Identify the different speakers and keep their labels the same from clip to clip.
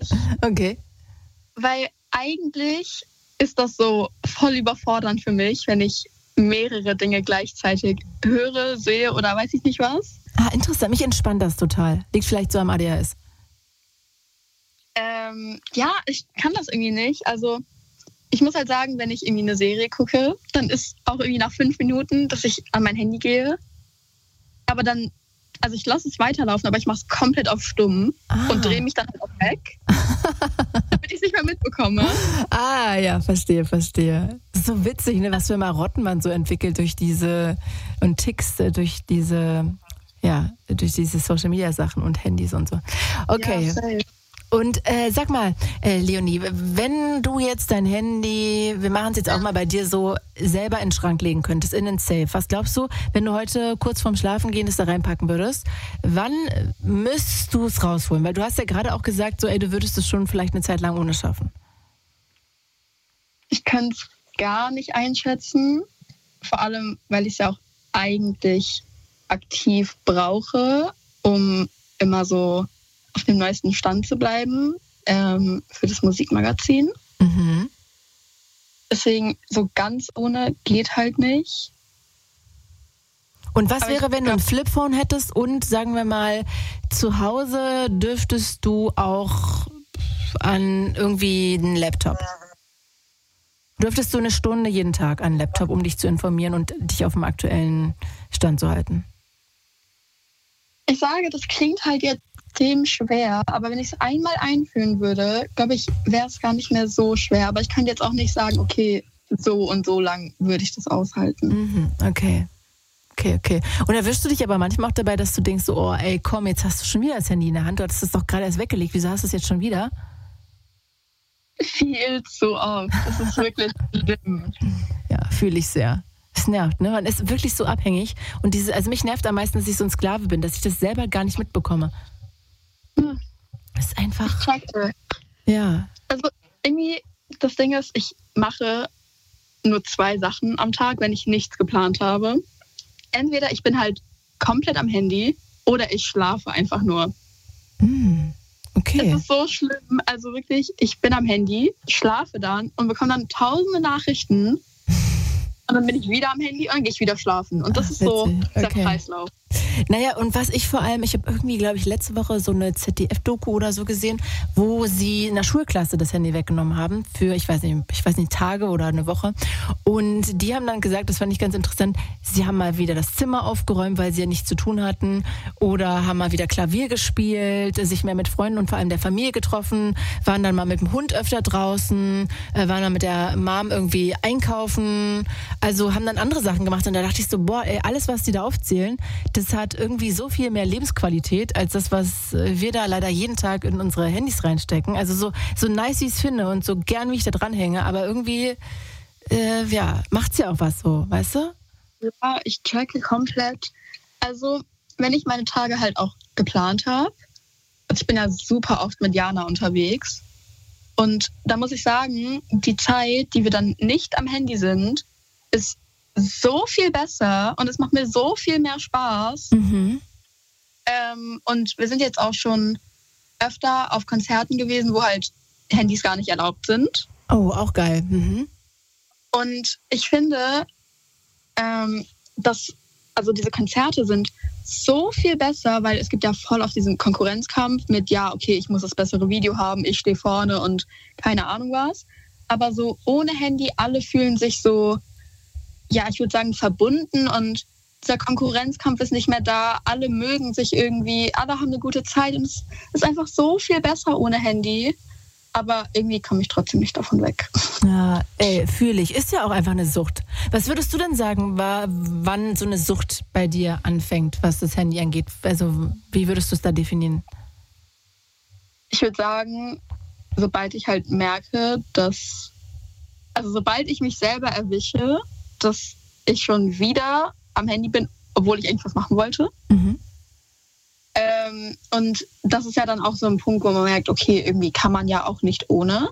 Speaker 1: Okay.
Speaker 2: Weil eigentlich ist das so voll überfordernd für mich, wenn ich mehrere Dinge gleichzeitig höre, sehe oder weiß ich nicht was.
Speaker 1: Interessant. Mich entspannt das total. Liegt vielleicht so am ADHS.
Speaker 2: Ja, ich kann das irgendwie nicht. Also ich muss halt sagen, wenn ich irgendwie eine Serie gucke, dann ist auch irgendwie nach 5 Minuten, dass ich an mein Handy gehe. Aber dann, also ich lasse es weiterlaufen, aber ich mache es komplett auf stumm und drehe mich dann halt auch weg, damit ich es nicht mehr mitbekomme.
Speaker 1: Ja, verstehe. Das ist so witzig, ne, was für Marotten man so entwickelt durch diese und Ticks, durch diese Social Media Sachen und Handys und so. Okay.
Speaker 2: Ja,
Speaker 1: und sag mal, Leonie, wenn du jetzt dein Handy, wir machen es jetzt auch mal bei dir so, selber in den Schrank legen könntest, in den Safe. Was glaubst du, wenn du heute kurz vorm Schlafen gehen das da reinpacken würdest, wann müsstest du es rausholen? Weil du hast ja gerade auch gesagt, so, du würdest es schon vielleicht eine Zeit lang ohne schaffen.
Speaker 2: Ich kann es gar nicht einschätzen, vor allem, weil ich es ja auch eigentlich aktiv brauche, um immer so auf dem neuesten Stand zu bleiben für das Musikmagazin.
Speaker 1: Mhm.
Speaker 2: Deswegen so ganz ohne geht halt nicht.
Speaker 1: Und was wäre, wenn du ein Flipphone hättest und, sagen wir mal, zu Hause dürftest du auch an irgendwie einen Laptop? Dürftest du eine Stunde jeden Tag an einen Laptop, um dich zu informieren und dich auf dem aktuellen Stand zu halten?
Speaker 2: Ich sage, das klingt halt jetzt extrem schwer, aber wenn ich es einmal einführen würde, glaube ich, wäre es gar nicht mehr so schwer. Aber ich kann jetzt auch nicht sagen, okay, so und so lang würde ich das aushalten.
Speaker 1: Mhm, okay. Und erwischst du dich aber manchmal auch dabei, dass du denkst, so, oh ey, komm, jetzt hast du schon wieder das Handy in der Hand, du hattest es doch gerade erst weggelegt, wieso hast du es jetzt schon wieder?
Speaker 2: Viel zu oft, das ist wirklich schlimm.
Speaker 1: Ja, fühle ich sehr. Es nervt, ne? Man ist wirklich so abhängig und also mich nervt am meisten, dass ich so ein Sklave bin, dass ich das selber gar nicht mitbekomme. Das ist einfach...
Speaker 2: Ich checke.
Speaker 1: Ja.
Speaker 2: Also irgendwie, das Ding ist, ich mache nur 2 Sachen am Tag, wenn ich nichts geplant habe. Entweder ich bin halt komplett am Handy oder ich schlafe einfach nur.
Speaker 1: Okay.
Speaker 2: Es ist so schlimm. Also wirklich, ich bin am Handy, schlafe dann und bekomme dann tausende Nachrichten. Und dann bin ich wieder am Handy und dann gehe ich wieder schlafen. Und das ist so der Kreislauf.
Speaker 1: Naja, und was ich vor allem, ich habe irgendwie, glaube ich, letzte Woche so eine ZDF-Doku oder so gesehen, wo sie in der Schulklasse das Handy weggenommen haben für, ich weiß nicht, Tage oder eine Woche. Und die haben dann gesagt, das fand ich ganz interessant, sie haben mal wieder das Zimmer aufgeräumt, weil sie ja nichts zu tun hatten, oder haben mal wieder Klavier gespielt, sich mehr mit Freunden und vor allem der Familie getroffen, waren dann mal mit dem Hund öfter draußen, waren dann mit der Mom irgendwie einkaufen, also haben dann andere Sachen gemacht. Und da dachte ich so, boah, ey, alles, was die da aufzählen, das hat irgendwie so viel mehr Lebensqualität als das, was wir da leider jeden Tag in unsere Handys reinstecken. Also so nice, wie ich es finde und so gern, wie ich da dran hänge, aber irgendwie, macht's ja auch was so, weißt du?
Speaker 2: Ja, ich tracke komplett. Also, wenn ich meine Tage halt auch geplant habe, also ich bin ja super oft mit Jana unterwegs und da muss ich sagen, die Zeit, die wir dann nicht am Handy sind, ist so viel besser und es macht mir so viel mehr Spaß.
Speaker 1: Mhm.
Speaker 2: Und wir sind jetzt auch schon öfter auf Konzerten gewesen, wo halt Handys gar nicht erlaubt sind.
Speaker 1: Oh, auch geil. Mhm.
Speaker 2: Und ich finde, dass diese Konzerte sind so viel besser, weil es gibt ja voll auf diesen Konkurrenzkampf mit, ja, okay, ich muss das bessere Video haben, ich stehe vorne und keine Ahnung was. Aber so ohne Handy, alle fühlen sich so, ja, ich würde sagen, verbunden und dieser Konkurrenzkampf ist nicht mehr da. Alle mögen sich irgendwie, alle haben eine gute Zeit und es ist einfach so viel besser ohne Handy. Aber irgendwie komme ich trotzdem nicht davon weg.
Speaker 1: Ja, fühle ich. Ist ja auch einfach eine Sucht. Was würdest du denn sagen, wann so eine Sucht bei dir anfängt, was das Handy angeht? Also, wie würdest du es da definieren?
Speaker 2: Ich würde sagen, sobald ich halt merke, sobald ich mich selber erwische, dass ich schon wieder am Handy bin, obwohl ich eigentlich was machen wollte.
Speaker 1: Mhm.
Speaker 2: Und das ist ja dann auch so ein Punkt, wo man merkt, okay, irgendwie kann man ja auch nicht ohne.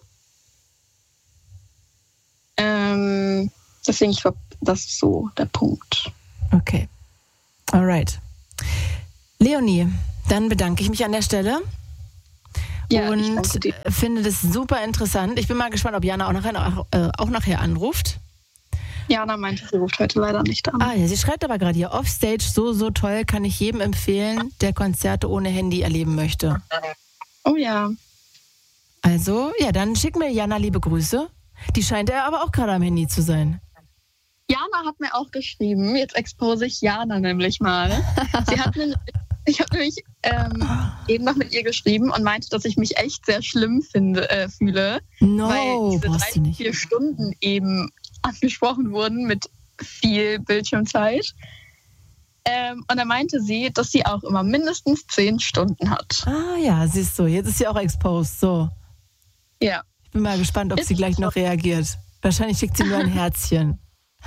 Speaker 2: Deswegen, ich glaube, das ist so der Punkt.
Speaker 1: Okay. Alright. Leonie, dann bedanke ich mich an der Stelle
Speaker 2: Ja,
Speaker 1: und finde das super interessant. Ich bin mal gespannt, ob Jana auch nachher anruft.
Speaker 2: Jana meinte, sie ruft heute leider nicht an.
Speaker 1: Ah ja, sie schreibt aber gerade hier, Offstage, so toll, kann ich jedem empfehlen, der Konzerte ohne Handy erleben möchte.
Speaker 2: Oh ja.
Speaker 1: Also, ja, dann schick mir Jana liebe Grüße. Die scheint ja aber auch gerade am Handy zu sein.
Speaker 2: Jana hat mir auch geschrieben, jetzt expose ich Jana nämlich mal. Ich habe nämlich eben noch mit ihr geschrieben und meinte, dass ich mich echt sehr schlimm fühle.
Speaker 1: No,
Speaker 2: weil diese 3-4 Stunden eben angesprochen wurden mit viel Bildschirmzeit. Und da meinte sie, dass sie auch immer mindestens 10 Stunden hat.
Speaker 1: Ah ja, siehst du, jetzt ist sie auch exposed. So.
Speaker 2: Ja.
Speaker 1: Ich bin mal gespannt, ob sie gleich noch reagiert. Wahrscheinlich schickt sie nur ein Herzchen.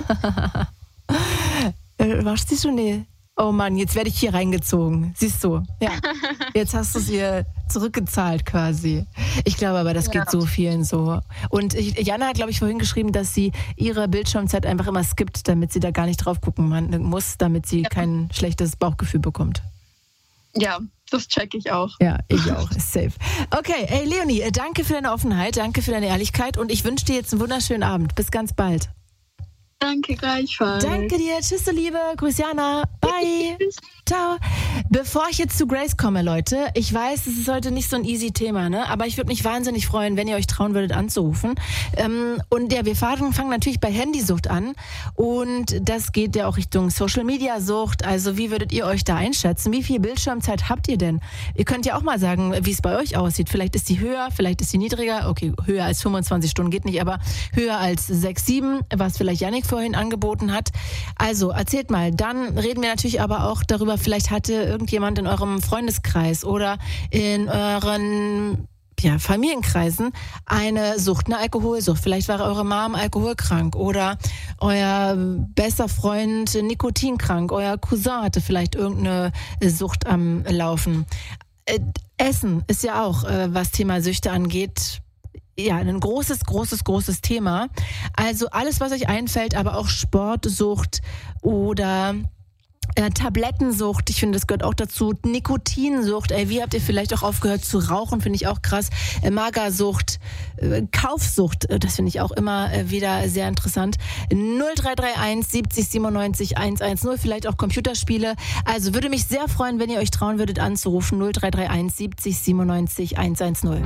Speaker 1: Warst du schon? Nee. Oh Mann, jetzt werde ich hier reingezogen. Siehst du? Ja. Jetzt hast du es ihr zurückgezahlt quasi. Ich glaube aber, das geht so vielen so. Und Jana hat, glaube ich, vorhin geschrieben, dass sie ihre Bildschirmzeit einfach immer skippt, damit sie da gar nicht drauf gucken muss, damit sie kein schlechtes Bauchgefühl bekommt.
Speaker 2: Ja, das check ich auch.
Speaker 1: Ja, ich auch. Safe. Okay, ey Leonie, danke für deine Offenheit, danke für deine Ehrlichkeit und ich wünsche dir jetzt einen wunderschönen Abend. Bis ganz bald.
Speaker 2: Danke gleichfalls.
Speaker 1: Danke dir. Tschüss, du Liebe. Grüß Jana. Bye. Ciao. Bevor ich jetzt zu Grace komme, Leute, ich weiß, es ist heute nicht so ein easy Thema, ne? Aber ich würde mich wahnsinnig freuen, wenn ihr euch trauen würdet anzurufen. Und ja, wir fangen natürlich bei Handysucht an. Und das geht ja auch Richtung Social-Media-Sucht. Also wie würdet ihr euch da einschätzen? Wie viel Bildschirmzeit habt ihr denn? Ihr könnt ja auch mal sagen, wie es bei euch aussieht. Vielleicht ist die höher, vielleicht ist die niedriger. Okay, höher als 25 Stunden geht nicht, aber höher als 6, 7, was vielleicht Yannick vorhin angeboten hat. Also erzählt mal. Dann reden wir natürlich aber auch darüber, vielleicht hatte irgendjemand in eurem Freundeskreis oder in euren Familienkreisen eine Sucht, eine Alkoholsucht. Vielleicht war eure Mom alkoholkrank oder euer bester Freund nikotinkrank. Euer Cousin hatte vielleicht irgendeine Sucht am Laufen. Essen ist ja auch, was Thema Süchte angeht, ja, ein großes Thema. Also alles, was euch einfällt, aber auch Sportsucht oder Tablettensucht, ich finde, das gehört auch dazu. Nikotinsucht, wie habt ihr vielleicht auch aufgehört zu rauchen, finde ich auch krass. Magersucht, Kaufsucht, das finde ich auch immer wieder sehr interessant. 0331 70 97 110, vielleicht auch Computerspiele. Also würde mich sehr freuen, wenn ihr euch trauen würdet anzurufen. 0331 70 97 110.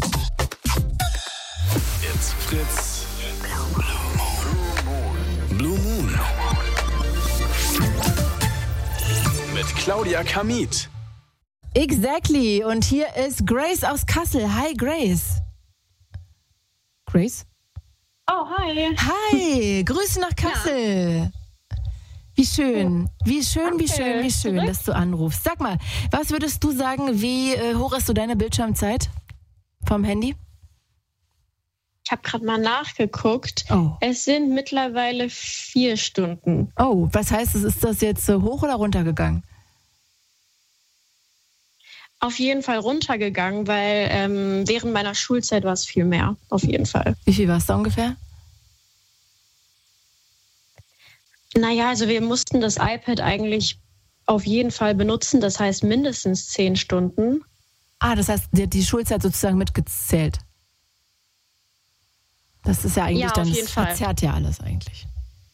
Speaker 3: It's Fritz. Blue Moon. Mit Claudia Kamit.
Speaker 1: Exactly. Und hier ist Grace aus Kassel. Hi, Grace. Grace?
Speaker 2: Oh, hi.
Speaker 1: Hi. Grüße nach Kassel. Wie schön. Wie schön, dass du anrufst. Sag mal, was würdest du sagen, wie hoch ist so deine Bildschirmzeit vom Handy?
Speaker 4: Ich habe gerade mal nachgeguckt.
Speaker 1: Oh.
Speaker 4: Es sind mittlerweile 4 Stunden.
Speaker 1: Oh, was heißt es? Ist das jetzt hoch oder runtergegangen?
Speaker 4: Auf jeden Fall runtergegangen, weil während meiner Schulzeit war es viel mehr. Auf jeden Fall.
Speaker 1: Wie viel war es da ungefähr?
Speaker 4: Naja, also wir mussten das iPad eigentlich auf jeden Fall benutzen. Das heißt mindestens 10 Stunden.
Speaker 1: Ah, das heißt, die Schulzeit sozusagen mitgezählt. Das ist ja eigentlich
Speaker 4: ja,
Speaker 1: dann, das verzerrt ja alles eigentlich.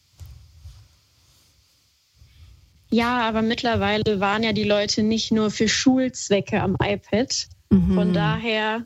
Speaker 4: Ja, aber mittlerweile waren ja die Leute nicht nur für Schulzwecke am iPad. Von daher,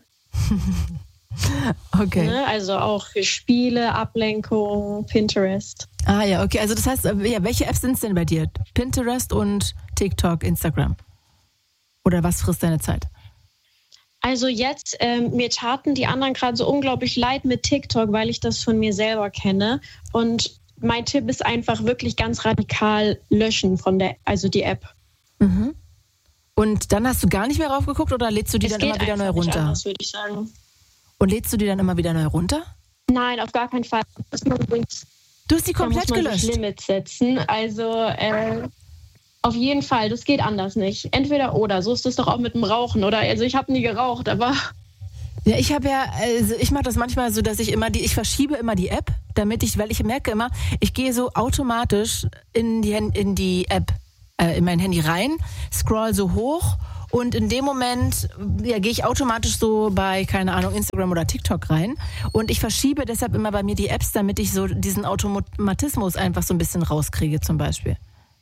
Speaker 1: okay.
Speaker 4: Ne, also auch für Spiele, Ablenkung, Pinterest.
Speaker 1: Ah ja, okay. Also das heißt, ja, welche Apps sind es denn bei dir? Pinterest und TikTok, Instagram? Oder was frisst deine Zeit?
Speaker 4: Also jetzt, mir taten die anderen gerade so unglaublich leid mit TikTok, weil ich das von mir selber kenne. Und mein Tipp ist einfach wirklich ganz radikal löschen also die App.
Speaker 1: Mhm. Und dann hast du gar nicht mehr raufgeguckt oder lädst du die dann immer wieder neu runter?
Speaker 4: Anders, würde ich sagen.
Speaker 1: Und lädst du die dann immer wieder neu runter?
Speaker 4: Nein, auf gar keinen Fall.
Speaker 1: Du hast die komplett gelöscht?
Speaker 4: Limits setzen. Also auf jeden Fall, das geht anders nicht. Entweder oder. So ist es doch auch mit dem Rauchen. Oder also ich habe nie geraucht, aber
Speaker 1: ja, ich mache das manchmal so, dass ich verschiebe immer die App, weil ich merke immer, ich gehe so automatisch in die App, in mein Handy rein, scroll so hoch und in dem Moment gehe ich automatisch so bei, keine Ahnung, Instagram oder TikTok rein und ich verschiebe deshalb immer bei mir die Apps, damit ich so diesen Automatismus einfach so ein bisschen rauskriege zum Beispiel.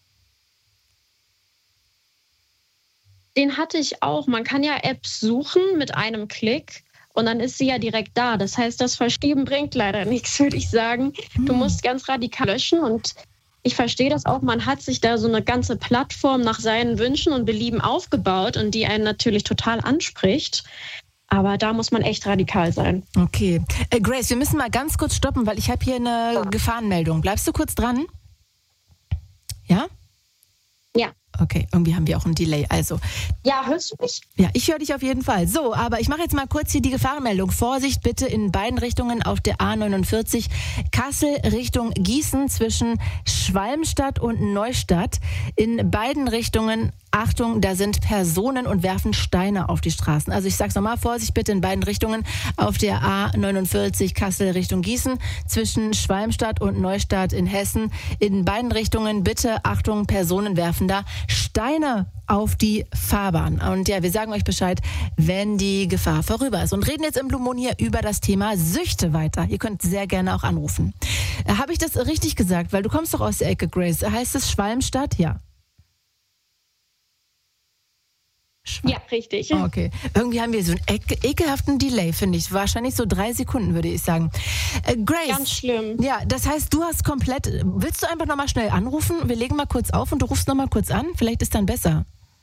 Speaker 4: Den hatte ich auch. Man kann ja Apps suchen mit einem Klick und dann ist sie ja direkt da. Das heißt, das Verschieben bringt leider nichts, würde ich sagen. Du musst ganz radikal löschen und ich verstehe das auch. Man hat sich da so eine ganze Plattform nach seinen Wünschen und Belieben aufgebaut und die einen natürlich total anspricht. Aber da muss man echt radikal sein.
Speaker 1: Okay. Grace, wir müssen mal ganz kurz stoppen, weil ich habe hier eine Gefahrenmeldung. Bleibst du kurz dran? Ja?
Speaker 4: Ja.
Speaker 1: Okay, irgendwie haben wir auch ein Delay. Also.
Speaker 4: Ja, hörst du mich?
Speaker 1: Ja, ich höre dich auf jeden Fall. So, aber ich mache jetzt mal kurz hier die Gefahrenmeldung. Vorsicht bitte in beiden Richtungen auf der A49 Kassel Richtung Gießen zwischen Schwalmstadt und Neustadt. In beiden Richtungen, Achtung, da sind Personen und werfen Steine auf die Straßen. Also ich sag's nochmal, Vorsicht bitte in beiden Richtungen auf der A49 Kassel Richtung Gießen zwischen Schwalmstadt und Neustadt in Hessen. In beiden Richtungen bitte, Achtung, Personen werfen da Steine auf die Fahrbahn. Und ja, wir sagen euch Bescheid, wenn die Gefahr vorüber ist. Und reden jetzt im Blue Moon hier über das Thema Süchte weiter. Ihr könnt sehr gerne auch anrufen. Habe ich das richtig gesagt? Weil du kommst doch aus der Ecke, Grace. Heißt es Schwalmstadt? Ja.
Speaker 4: Ja, richtig.
Speaker 1: Okay. Irgendwie haben wir so einen ekelhaften Delay, finde ich. Wahrscheinlich so 3 Sekunden, würde ich sagen. Grace.
Speaker 4: Ganz schlimm.
Speaker 1: Ja, das heißt, du hast komplett... Willst du einfach nochmal schnell anrufen? Wir legen mal kurz auf und du rufst nochmal kurz an. Vielleicht ist dann besser.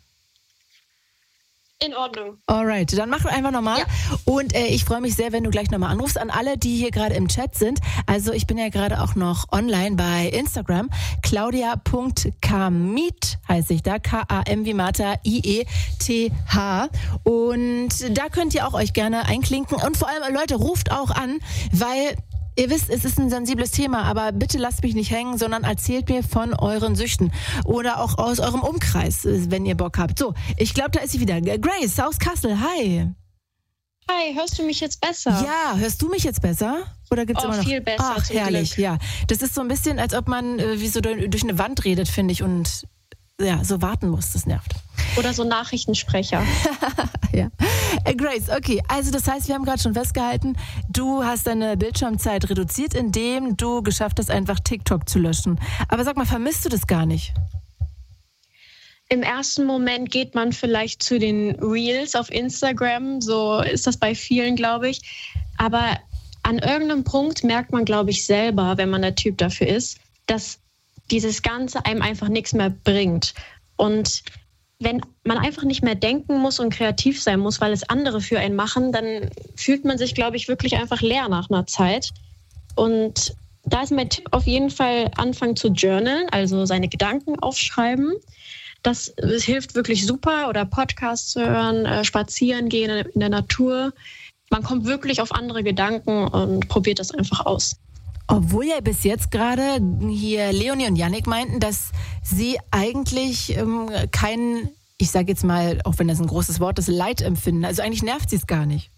Speaker 4: In Ordnung.
Speaker 1: Alright, dann mach einfach nochmal.
Speaker 4: Ja.
Speaker 1: Und ich freue mich sehr, wenn du gleich nochmal anrufst. An alle, die hier gerade im Chat sind. Also ich bin ja gerade auch noch online bei Instagram. Claudia.Kamit heiße ich da. K-A-M wie Martha, I-E-T-H. Und da könnt ihr auch euch gerne einklinken. Und vor allem, Leute, ruft auch an, weil... Ihr wisst, es ist ein sensibles Thema, aber bitte lasst mich nicht hängen, sondern erzählt mir von euren Süchten oder auch aus eurem Umkreis, wenn ihr Bock habt. So, ich glaube, da ist sie wieder. Grace aus Kassel, hi.
Speaker 4: Hi, hörst du mich jetzt besser?
Speaker 1: Ja, hörst du mich jetzt besser? Oder gibt's immer noch?
Speaker 4: Viel besser.
Speaker 1: Ach, herrlich,
Speaker 4: Glück.
Speaker 1: ja. Das ist so ein bisschen, als ob man wie so durch eine Wand redet, finde ich, und ja, so warten muss. Das nervt.
Speaker 4: Oder so Nachrichtensprecher.
Speaker 1: Ja. Grace, okay, also das heißt, wir haben gerade schon festgehalten, du hast deine Bildschirmzeit reduziert, indem du geschafft hast, einfach TikTok zu löschen. Aber sag mal, vermisst du das gar nicht?
Speaker 4: Im ersten Moment geht man vielleicht zu den Reels auf Instagram, so ist das bei vielen, glaube ich. Aber an irgendeinem Punkt merkt man, glaube ich, selber, wenn man der Typ dafür ist, dass dieses Ganze einem einfach nichts mehr bringt. Und wenn man einfach nicht mehr denken muss und kreativ sein muss, weil es andere für einen machen, dann fühlt man sich, glaube ich, wirklich einfach leer nach einer Zeit. Und da ist mein Tipp auf jeden Fall, anfangen zu journalen, also seine Gedanken aufschreiben. Das hilft wirklich super. Oder Podcasts zu hören, spazieren gehen in der Natur. Man kommt wirklich auf andere Gedanken und probiert das einfach aus.
Speaker 1: Obwohl ja bis jetzt gerade hier Leonie und Yannick meinten, dass sie eigentlich kein, ich sage jetzt mal, auch wenn das ein großes Wort ist, Leid empfinden. Also eigentlich nervt sie es gar nicht.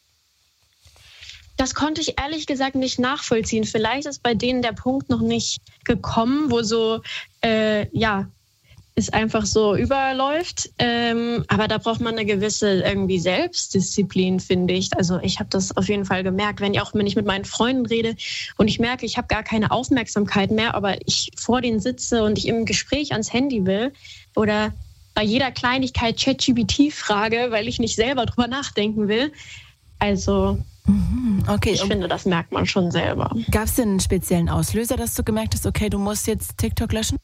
Speaker 4: Das konnte ich ehrlich gesagt nicht nachvollziehen. Vielleicht ist bei denen der Punkt noch nicht gekommen, wo so, es einfach so überläuft. Aber da braucht man eine gewisse irgendwie Selbstdisziplin, finde ich. Also ich habe das auf jeden Fall gemerkt, wenn ich mit meinen Freunden rede und ich merke, ich habe gar keine Aufmerksamkeit mehr, aber ich vor denen sitze und ich im Gespräch ans Handy will oder bei jeder Kleinigkeit ChatGPT frage, weil ich nicht selber drüber nachdenken will. Also
Speaker 1: okay.
Speaker 4: Ich finde, das merkt man schon selber.
Speaker 1: Gab es denn einen speziellen Auslöser, dass du gemerkt hast, okay, du musst jetzt TikTok löschen?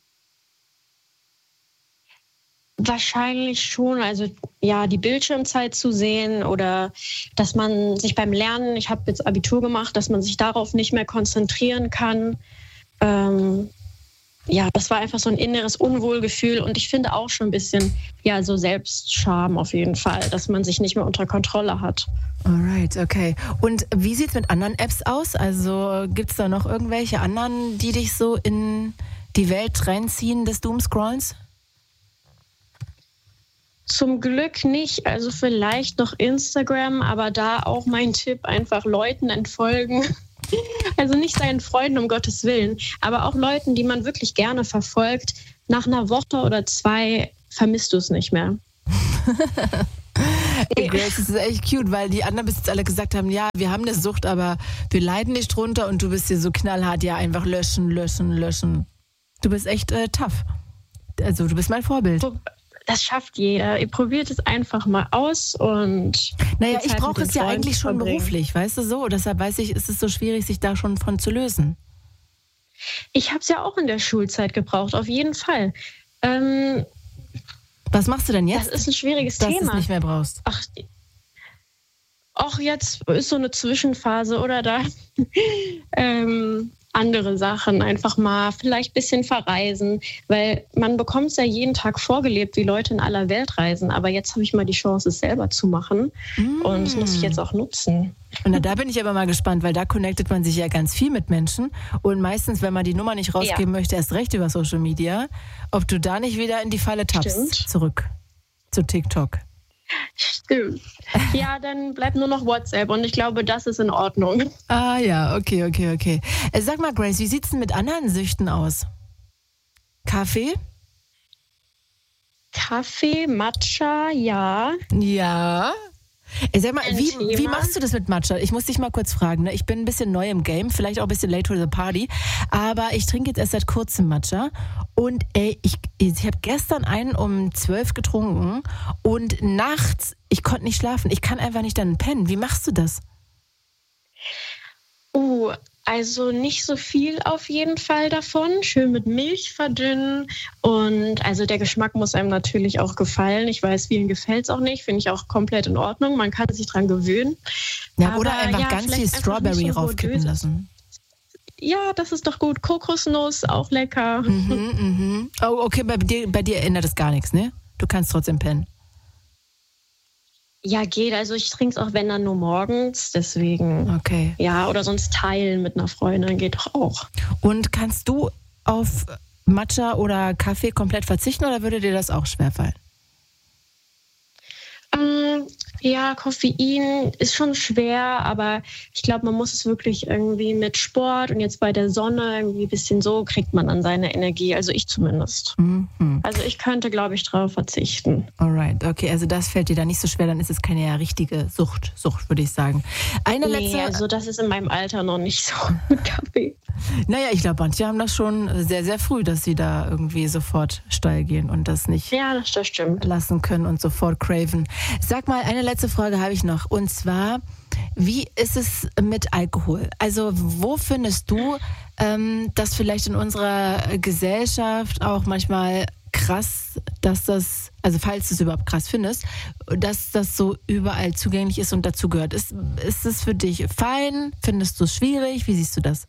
Speaker 4: Wahrscheinlich schon, also ja, die Bildschirmzeit zu sehen oder dass man sich beim Lernen, ich habe jetzt Abitur gemacht, dass man sich darauf nicht mehr konzentrieren kann. Das war einfach so ein inneres Unwohlgefühl und ich finde auch schon ein bisschen, so Selbstscham auf jeden Fall, dass man sich nicht mehr unter Kontrolle hat.
Speaker 1: Alright, okay. Und wie sieht es mit anderen Apps aus? Also gibt es da noch irgendwelche anderen, die dich so in die Welt reinziehen des Doomscrollens?
Speaker 4: Zum Glück nicht, also vielleicht noch Instagram, aber da auch mein Tipp, einfach Leuten entfolgen. Also nicht seinen Freunden, um Gottes Willen, aber auch Leuten, die man wirklich gerne verfolgt. Nach einer Woche oder 2 vermisst du es nicht mehr.
Speaker 1: Hey Grace, das ist echt cute, weil die anderen bis jetzt alle gesagt haben, ja, wir haben eine Sucht, aber wir leiden nicht drunter und du bist hier so knallhart, ja, einfach löschen. Du bist echt tough. Also du bist mein Vorbild.
Speaker 4: Das schafft jeder. Ihr probiert es einfach mal aus und...
Speaker 1: Naja, ich brauche es ja eigentlich schon beruflich, weißt du so? Deshalb weiß ich, ist es so schwierig, sich da schon von zu lösen.
Speaker 4: Ich habe es ja auch in der Schulzeit gebraucht, auf jeden Fall.
Speaker 1: Was machst du denn jetzt?
Speaker 4: Das ist ein schwieriges
Speaker 1: dass
Speaker 4: Thema.
Speaker 1: Du es nicht mehr brauchst.
Speaker 4: Ach, jetzt ist so eine Zwischenphase oder da andere Sachen, einfach mal vielleicht ein bisschen verreisen, weil man bekommt es ja jeden Tag vorgelebt, wie Leute in aller Welt reisen, aber jetzt habe ich mal die Chance, es selber zu machen und das muss ich jetzt auch nutzen.
Speaker 1: Und da bin ich aber mal gespannt, weil da connectet man sich ja ganz viel mit Menschen und meistens, wenn man die Nummer nicht rausgeben möchte, erst recht über Social Media, ob du da nicht wieder in die Falle tappst, zurück zu TikTok.
Speaker 4: Stimmt. Ja, dann bleibt nur noch WhatsApp und ich glaube, das ist in Ordnung.
Speaker 1: Ah ja, okay. Sag mal, Grace, wie sieht's denn mit anderen Süchten aus? Kaffee?
Speaker 4: Kaffee, Matcha, ja.
Speaker 1: Ja. Sag mal, wie machst du das mit Matcha? Ich muss dich mal kurz fragen. Ne? Ich bin ein bisschen neu im Game, vielleicht auch ein bisschen late to the party, aber ich trinke jetzt erst seit kurzem Matcha und ich habe gestern einen um 12 getrunken und nachts, ich konnte nicht schlafen. Ich kann einfach nicht dann pennen. Wie machst du das?
Speaker 4: Also nicht so viel auf jeden Fall davon. Schön mit Milch verdünnen. Und also der Geschmack muss einem natürlich auch gefallen. Ich weiß, vielen gefällt es auch nicht. Finde ich auch komplett in Ordnung. Man kann sich dran gewöhnen.
Speaker 1: Ja, oder einfach ganz viel Strawberry so raufkippen lassen.
Speaker 4: Ja, das ist doch gut. Kokosnuss, auch lecker.
Speaker 1: Oh, okay, bei dir ändert das gar nichts, ne? Du kannst trotzdem pennen.
Speaker 4: Ja, geht. Also ich trinke es auch, wenn dann nur morgens. Deswegen.
Speaker 1: Okay.
Speaker 4: Ja, oder sonst teilen mit einer Freundin geht doch auch.
Speaker 1: Und kannst du auf Matcha oder Kaffee komplett verzichten oder würde dir das auch schwerfallen?
Speaker 4: Ja, Koffein ist schon schwer, aber ich glaube, man muss es wirklich irgendwie mit Sport und jetzt bei der Sonne irgendwie ein bisschen so kriegt man dann seine Energie. Also ich zumindest. Also ich könnte, glaube ich, drauf verzichten.
Speaker 1: Alright, okay, also das fällt dir da nicht so schwer, dann ist es keine richtige Sucht, würde ich sagen.
Speaker 4: Also das ist in meinem Alter noch nicht so mit Kaffee.
Speaker 1: Naja, ich glaube, manche haben das schon sehr, sehr früh, dass sie da irgendwie sofort steil gehen und das nicht
Speaker 4: das stimmt.
Speaker 1: lassen können und sofort craven. Sag mal, eine letzte Frage habe ich noch und zwar, wie ist es mit Alkohol? Also wo findest du, dass vielleicht in unserer Gesellschaft auch manchmal krass, dass das, also falls du es überhaupt krass findest, dass das so überall zugänglich ist und dazugehört. Ist es für dich fein? Findest du es schwierig? Wie siehst du das?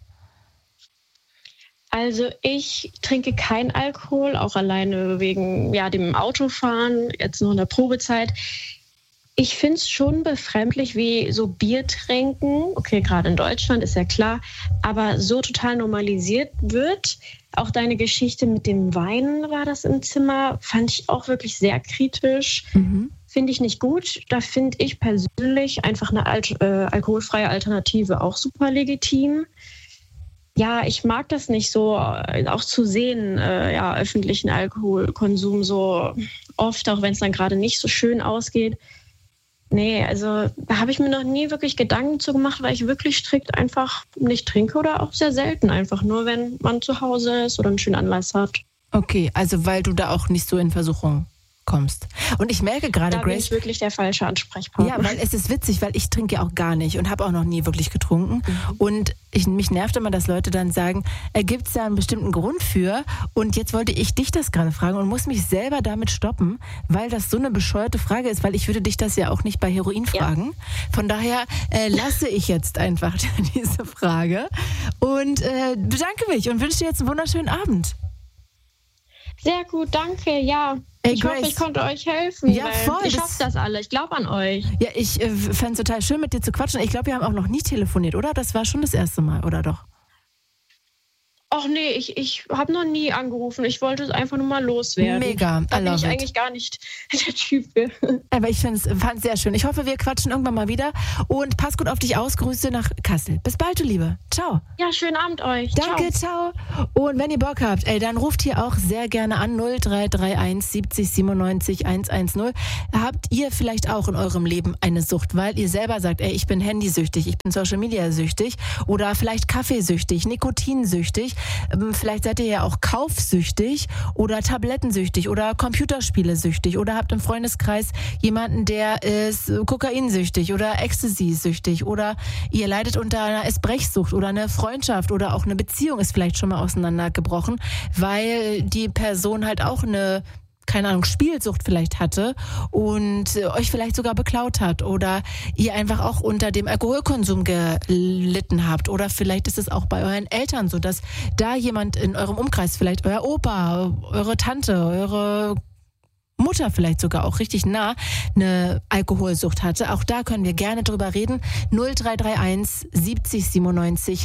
Speaker 4: Also ich trinke keinen Alkohol, auch alleine wegen dem Autofahren, jetzt noch in der Probezeit. Ich finde es schon befremdlich, wie so Bier trinken, okay, gerade in Deutschland ist ja klar, aber so total normalisiert wird. Auch deine Geschichte mit dem Wein war das im Zimmer, fand ich auch wirklich sehr kritisch. Finde ich nicht gut. Da finde ich persönlich einfach eine alkoholfreie Alternative auch super legitim. Ja, ich mag das nicht so, auch zu sehen, öffentlichen Alkoholkonsum so oft, auch wenn es dann gerade nicht so schön ausgeht. Nee, also da habe ich mir noch nie wirklich Gedanken zu gemacht, weil ich wirklich strikt einfach nicht trinke oder auch sehr selten einfach, nur wenn man zu Hause ist oder einen schönen Anlass hat.
Speaker 1: Okay, also weil du da auch nicht so in Versuchung kommst. Und ich merke gerade,
Speaker 4: Grace... Da bin ich wirklich der falsche Ansprechpartner.
Speaker 1: Ja, weil es ist witzig, weil ich trinke ja auch gar nicht und habe auch noch nie wirklich getrunken. Und mich nervt immer, dass Leute dann sagen, gibt es da einen bestimmten Grund für? Und jetzt wollte ich dich das gerade fragen und muss mich selber damit stoppen, weil das so eine bescheuerte Frage ist, weil ich würde dich das ja auch nicht bei Heroin fragen. Von daher lasse ich jetzt einfach diese Frage und bedanke mich und wünsche dir jetzt einen wunderschönen Abend.
Speaker 4: Sehr gut, danke, ja.
Speaker 1: Hey,
Speaker 4: ich hoffe, ich konnte euch helfen.
Speaker 1: Ja, voll.
Speaker 4: Ich schaffe das alle. Ich glaube an euch.
Speaker 1: Ja, ich fände es total schön, mit dir zu quatschen. Ich glaube, wir haben auch noch nie telefoniert, oder? Das war schon das erste Mal, oder doch?
Speaker 4: Ach nee, ich habe noch nie angerufen. Ich wollte es einfach nur mal loswerden.
Speaker 1: Mega,
Speaker 4: Da
Speaker 1: I
Speaker 4: bin ich
Speaker 1: love it.
Speaker 4: eigentlich gar nicht der Typ für.
Speaker 1: Aber ich fand es sehr schön. Ich hoffe, wir quatschen irgendwann mal wieder. Und pass gut auf dich aus. Grüße nach Kassel. Bis bald, du Liebe. Ciao.
Speaker 4: Ja, schönen Abend euch.
Speaker 1: Danke, ciao. Und wenn ihr Bock habt, dann ruft hier auch sehr gerne an 0331 70 97 110. Habt ihr vielleicht auch in eurem Leben eine Sucht, weil ihr selber sagt, ich bin handysüchtig, ich bin Social Media süchtig oder vielleicht kaffeesüchtig, nikotinsüchtig, vielleicht seid ihr ja auch kaufsüchtig oder tablettensüchtig oder Computerspiele-süchtig oder habt im Freundeskreis jemanden, der ist kokainsüchtig oder Ecstasy-süchtig oder ihr leidet unter einer Essbrechsucht oder eine Freundschaft oder auch eine Beziehung ist vielleicht schon mal auseinandergebrochen, weil die Person halt auch eine, keine Ahnung, Spielsucht vielleicht hatte und euch vielleicht sogar beklaut hat oder ihr einfach auch unter dem Alkoholkonsum gelitten habt oder vielleicht ist es auch bei euren Eltern so, dass da jemand in eurem Umkreis, vielleicht euer Opa, eure Tante, eure Mutter vielleicht sogar auch richtig nah eine Alkoholsucht hatte. Auch da können wir gerne drüber reden. 0331 70 97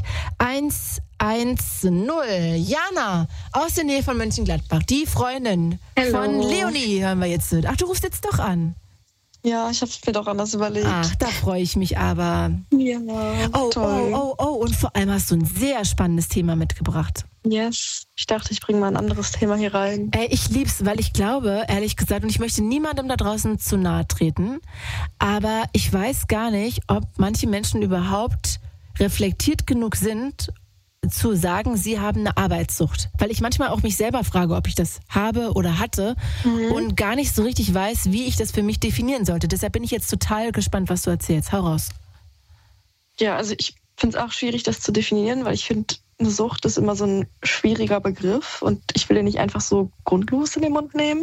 Speaker 1: 110. Jana aus der Nähe von Mönchengladbach, die Freundin von Leonie hören wir jetzt. Ach, du rufst jetzt doch an.
Speaker 5: Ja, ich habe es mir doch anders überlegt.
Speaker 1: Ach, da freue ich mich aber.
Speaker 5: Ja,
Speaker 1: toll. Und vor allem hast du ein sehr spannendes Thema mitgebracht.
Speaker 5: Yes. Ich dachte, ich bringe mal ein anderes Thema hier rein.
Speaker 1: Ich lieb's, weil ich glaube, ehrlich gesagt, und ich möchte niemandem da draußen zu nahe treten, aber ich weiß gar nicht, ob manche Menschen überhaupt reflektiert genug sind, zu sagen, sie haben eine Arbeitssucht. Weil ich manchmal auch mich selber frage, ob ich das habe oder hatte und gar nicht so richtig weiß, wie ich das für mich definieren sollte. Deshalb bin ich jetzt total gespannt, was du erzählst. Hau raus.
Speaker 5: Ja, also ich finde es auch schwierig, das zu definieren, weil ich finde, eine Sucht ist immer so ein schwieriger Begriff und ich will den nicht einfach so grundlos in den Mund nehmen.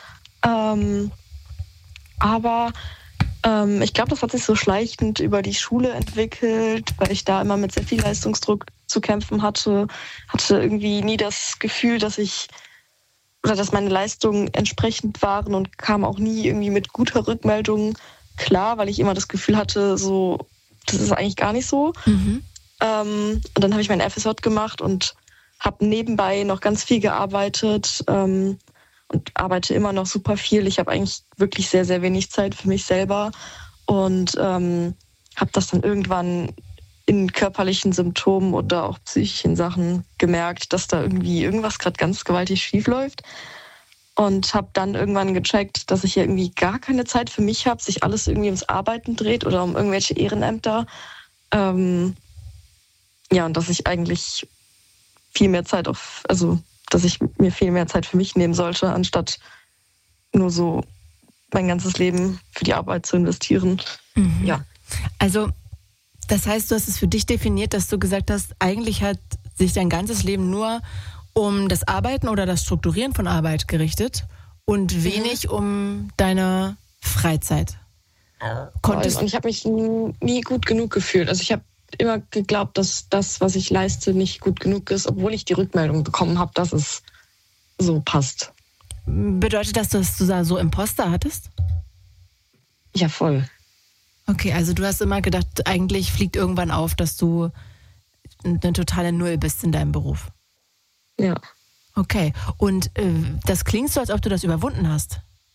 Speaker 5: Aber ich glaube, das hat sich so schleichend über die Schule entwickelt, weil ich da immer mit sehr viel Leistungsdruck zu kämpfen hatte irgendwie nie das Gefühl, dass meine Leistungen entsprechend waren und kam auch nie irgendwie mit guter Rückmeldung klar, weil ich immer das Gefühl hatte, so, das ist eigentlich gar nicht so. Und dann habe ich mein FSJ gemacht und habe nebenbei noch ganz viel gearbeitet und arbeite immer noch super viel. Ich habe eigentlich wirklich sehr, sehr wenig Zeit für mich selber und habe das dann irgendwann in körperlichen Symptomen oder auch psychischen Sachen gemerkt, dass da irgendwie irgendwas gerade ganz gewaltig schief läuft. Und habe dann irgendwann gecheckt, dass ich ja irgendwie gar keine Zeit für mich habe, sich alles irgendwie ums Arbeiten dreht oder um irgendwelche Ehrenämter. Und dass ich eigentlich viel mehr Zeit dass ich mir viel mehr Zeit für mich nehmen sollte, anstatt nur so mein ganzes Leben für die Arbeit zu investieren. Ja.
Speaker 1: Also, das heißt, du hast es für dich definiert, dass du gesagt hast, eigentlich hat sich dein ganzes Leben nur um das Arbeiten oder das Strukturieren von Arbeit gerichtet und wenig um deine Freizeit.
Speaker 5: Und ich habe mich nie gut genug gefühlt. Also ich habe immer geglaubt, dass das, was ich leiste, nicht gut genug ist, obwohl ich die Rückmeldung bekommen habe, dass es so passt.
Speaker 1: Bedeutet das, dass du da so Imposter hattest?
Speaker 5: Ja, voll.
Speaker 1: Okay, also du hast immer gedacht, eigentlich fliegt irgendwann auf, dass du eine totale Null bist in deinem Beruf.
Speaker 5: Ja.
Speaker 1: Okay, und das klingt so, als ob du das überwunden hast.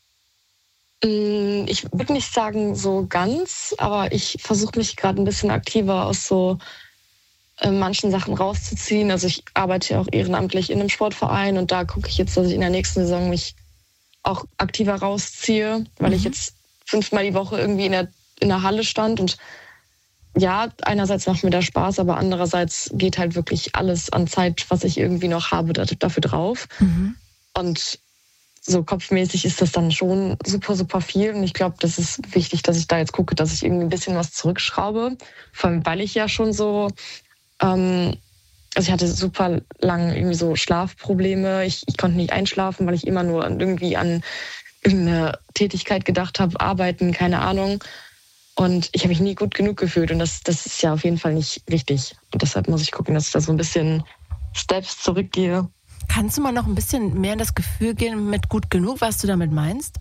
Speaker 5: Ich würde nicht sagen so ganz, aber ich versuche mich gerade ein bisschen aktiver aus so manchen Sachen rauszuziehen. Also ich arbeite ja auch ehrenamtlich in einem Sportverein und da gucke ich jetzt, dass ich in der nächsten Saison mich auch aktiver rausziehe, weil ich jetzt 5-mal die Woche irgendwie in der Halle stand und ja, einerseits macht mir das Spaß, aber andererseits geht halt wirklich alles an Zeit, was ich irgendwie noch habe, dafür drauf. Und so kopfmäßig ist das dann schon super, super viel. Und ich glaube, das ist wichtig, dass ich da jetzt gucke, dass ich irgendwie ein bisschen was zurückschraube. Vor allem, weil ich ja schon so, also ich hatte super lang irgendwie so Schlafprobleme. Ich konnte nicht einschlafen, weil ich immer nur irgendwie an irgendeine Tätigkeit gedacht habe, arbeiten, keine Ahnung. Und ich habe mich nie gut genug gefühlt. Und das ist ja auf jeden Fall nicht richtig. Und deshalb muss ich gucken, dass ich da so ein bisschen Steps zurückgehe.
Speaker 1: Kannst du mal noch ein bisschen mehr in das Gefühl gehen mit gut genug, was du damit meinst?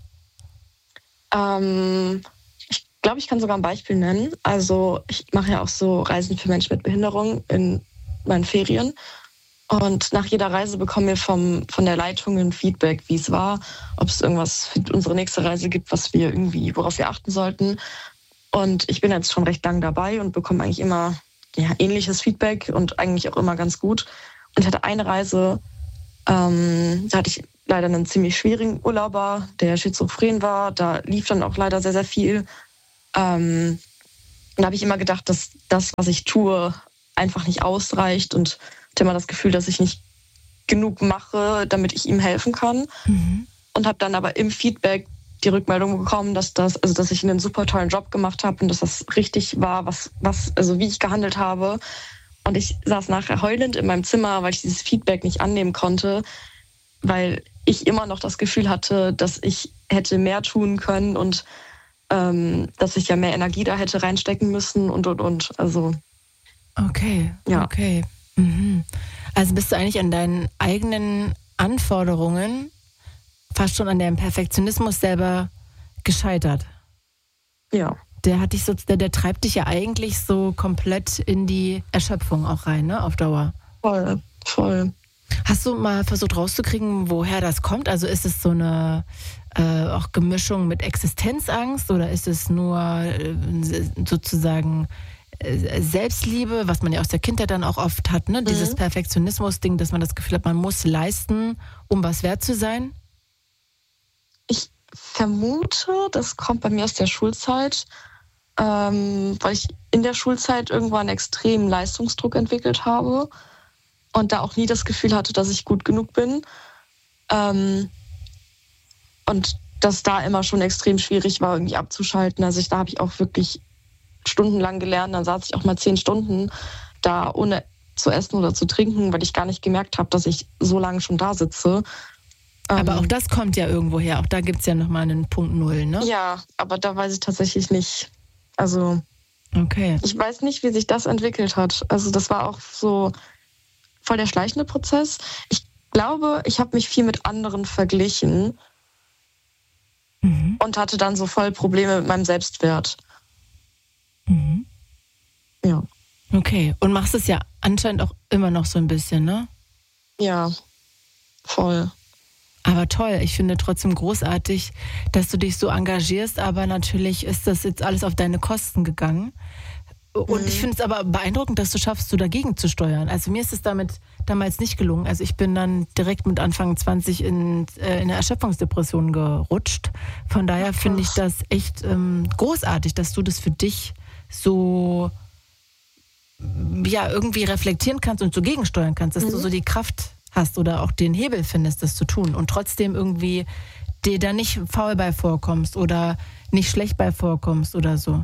Speaker 5: Ich glaube, ich kann sogar ein Beispiel nennen. Also ich mache ja auch so Reisen für Menschen mit Behinderung in meinen Ferien. Und nach jeder Reise bekommen wir von der Leitung ein Feedback, wie es war, ob es irgendwas für unsere nächste Reise gibt, worauf wir achten sollten. Und ich bin jetzt schon recht lang dabei und bekomme eigentlich immer ähnliches Feedback und eigentlich auch immer ganz gut. Und ich hatte eine Reise, da hatte ich leider einen ziemlich schwierigen Urlauber, der schizophren war. Da lief dann auch leider sehr, sehr viel. Und da habe ich immer gedacht, dass das, was ich tue, einfach nicht ausreicht und hatte immer das Gefühl, dass ich nicht genug mache, damit ich ihm helfen kann. Und habe dann aber im Feedback die Rückmeldung bekommen, dass ich einen super tollen Job gemacht habe und dass das richtig war, wie ich gehandelt habe. Und ich saß nachher heulend in meinem Zimmer, weil ich dieses Feedback nicht annehmen konnte, weil ich immer noch das Gefühl hatte, dass ich hätte mehr tun können und dass ich ja mehr Energie da hätte reinstecken müssen und. Also.
Speaker 1: Okay,
Speaker 5: ja.
Speaker 1: Okay. Also bist du eigentlich an deinen eigenen Anforderungen, fast schon an deinem Perfektionismus selber gescheitert?
Speaker 5: Ja.
Speaker 1: Der treibt dich ja eigentlich so komplett in die Erschöpfung auch rein, ne, auf Dauer.
Speaker 5: Voll.
Speaker 1: Hast du mal versucht rauszukriegen, woher das kommt? Also ist es so eine auch Gemischung mit Existenzangst oder ist es nur sozusagen Selbstliebe, was man ja aus der Kindheit dann auch oft hat, ne? Dieses Perfektionismus-Ding, dass man das Gefühl hat, man muss leisten, um was wert zu sein?
Speaker 5: Ich vermute, das kommt bei mir aus der Schulzeit, weil ich in der Schulzeit irgendwann extremen Leistungsdruck entwickelt habe und da auch nie das Gefühl hatte, dass ich gut genug bin. Und das da immer schon extrem schwierig war, irgendwie abzuschalten. Also da habe ich auch wirklich stundenlang gelernt. Dann saß ich auch mal 10 Stunden da, ohne zu essen oder zu trinken, weil ich gar nicht gemerkt habe, dass ich so lange schon da sitze.
Speaker 1: Aber auch das kommt ja irgendwo her. Auch da gibt es ja nochmal einen Punkt Null, ne?
Speaker 5: Ja, aber da weiß ich tatsächlich nicht. Also,
Speaker 1: okay.
Speaker 5: Ich weiß nicht, wie sich das entwickelt hat. Also das war auch so voll der schleichende Prozess. Ich glaube, ich habe mich viel mit anderen verglichen und hatte dann so voll Probleme mit meinem Selbstwert. Ja.
Speaker 1: Okay, und machst es ja anscheinend auch immer noch so ein bisschen, ne?
Speaker 5: Ja, voll.
Speaker 1: Aber toll, ich finde trotzdem großartig, dass du dich so engagierst, aber natürlich ist das jetzt alles auf deine Kosten gegangen. Und ich finde es aber beeindruckend, dass du schaffst, so dagegen zu steuern. Also mir ist es damit damals nicht gelungen. Also ich bin dann direkt mit Anfang 20 in eine Erschöpfungsdepression gerutscht. Von daher finde ich das echt großartig, dass du das für dich so irgendwie reflektieren kannst und so gegensteuern kannst, dass du so die Kraft hast oder auch den Hebel findest, das zu tun und trotzdem irgendwie dir da nicht faul bei vorkommst oder nicht schlecht bei vorkommst oder so.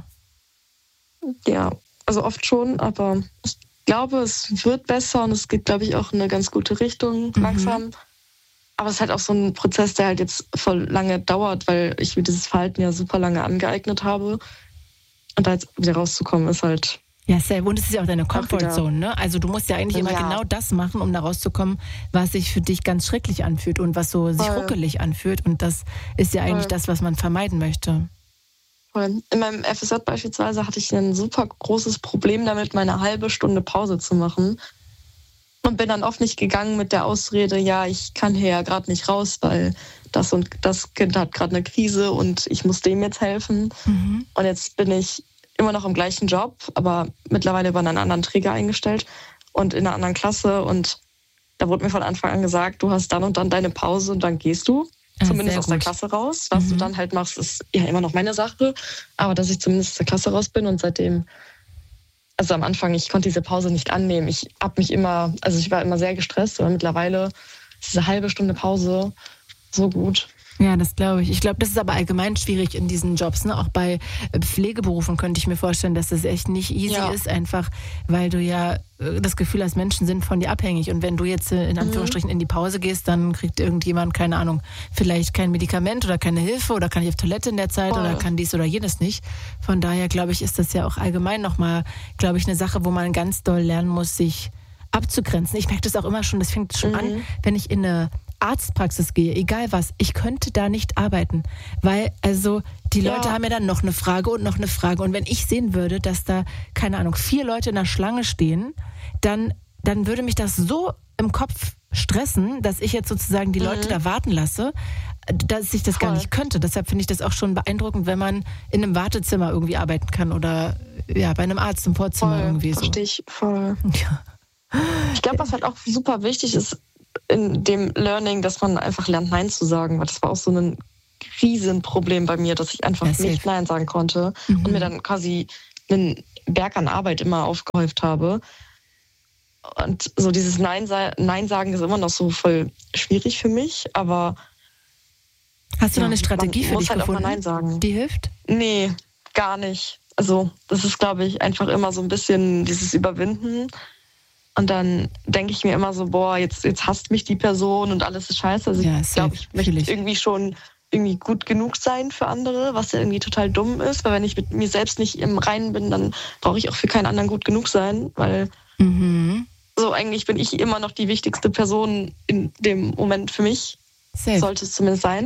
Speaker 5: Ja, also oft schon, aber ich glaube, es wird besser und es geht, glaube ich, auch in eine ganz gute Richtung langsam. Aber es ist halt auch so ein Prozess, der halt jetzt voll lange dauert, weil ich mir dieses Verhalten ja super lange angeeignet habe. Und da jetzt wieder rauszukommen, ist halt...
Speaker 1: Ja, sehr. Und es ist ja auch deine Comfortzone, ne? Also du musst ja eigentlich immer genau das machen, um da rauszukommen, was sich für dich ganz schrecklich anfühlt und was so sich ruckelig anfühlt. Und das ist ja eigentlich das, was man vermeiden möchte.
Speaker 5: In meinem FSJ beispielsweise hatte ich ein super großes Problem damit, meine halbe Stunde Pause zu machen. Und bin dann oft nicht gegangen mit der Ausrede, ja, ich kann hier ja gerade nicht raus, weil das und das Kind hat gerade eine Krise und ich muss dem jetzt helfen. Und jetzt bin ich immer noch im gleichen Job, aber mittlerweile über einen anderen Träger eingestellt und in einer anderen Klasse. Und da wurde mir von Anfang an gesagt, du hast dann und dann deine Pause und dann gehst du. Zumindest aus der Klasse raus. Was du dann halt machst, ist ja immer noch meine Sache. Aber dass ich zumindest aus der Klasse raus bin und seitdem, also am Anfang, ich konnte diese Pause nicht annehmen. Ich war immer sehr gestresst, aber mittlerweile ist diese halbe Stunde Pause so gut.
Speaker 1: Ja, das glaube ich. Ich glaube, das ist aber allgemein schwierig in diesen Jobs, ne? Auch bei Pflegeberufen könnte ich mir vorstellen, dass das echt nicht easy ist, einfach weil du ja das Gefühl hast, Menschen sind von dir abhängig. Und wenn du jetzt in Anführungsstrichen in die Pause gehst, dann kriegt irgendjemand, keine Ahnung, vielleicht kein Medikament oder keine Hilfe oder kann nicht auf Toilette in der Zeit oder kann dies oder jenes nicht. Von daher, glaube ich, ist das ja auch allgemein nochmal, glaube ich, eine Sache, wo man ganz doll lernen muss, sich abzugrenzen. Ich merke das auch immer schon, das fängt schon an, wenn ich in eine Arztpraxis gehe, egal was, ich könnte da nicht arbeiten, weil also die Leute haben ja dann noch eine Frage und noch eine Frage und wenn ich sehen würde, dass da, keine Ahnung, 4 Leute in der Schlange stehen, dann würde mich das so im Kopf stressen, dass ich jetzt sozusagen die Leute da warten lasse, dass ich das gar nicht könnte. Deshalb finde ich das auch schon beeindruckend, wenn man in einem Wartezimmer irgendwie arbeiten kann oder ja, bei einem Arzt im Vorzimmer irgendwie so.
Speaker 5: Verstehe ich voll.
Speaker 1: Ja.
Speaker 5: Ich glaube, was halt auch super wichtig ist in dem Learning, dass man einfach lernt, Nein zu sagen, weil das war auch so ein Riesenproblem bei mir, dass ich einfach nicht Nein sagen konnte und mir dann quasi einen Berg an Arbeit immer aufgehäuft habe. Und so dieses Nein sagen ist immer noch so voll schwierig für mich, aber
Speaker 1: hast du noch eine Strategie für dich
Speaker 5: halt
Speaker 1: gefunden,
Speaker 5: auch mal Nein sagen.
Speaker 1: Die hilft?
Speaker 5: Nee, gar nicht. Also das ist, glaube ich, einfach immer so ein bisschen dieses Überwinden. Und dann denke ich mir immer so, boah, jetzt hasst mich die Person und alles ist scheiße. Also ich glaube, ich möchte irgendwie schon irgendwie gut genug sein für andere, was ja irgendwie total dumm ist. Weil wenn ich mit mir selbst nicht im Reinen bin, dann brauche ich auch für keinen anderen gut genug sein. Weil so eigentlich bin ich immer noch die wichtigste Person in dem Moment für mich. Sollte es zumindest sein.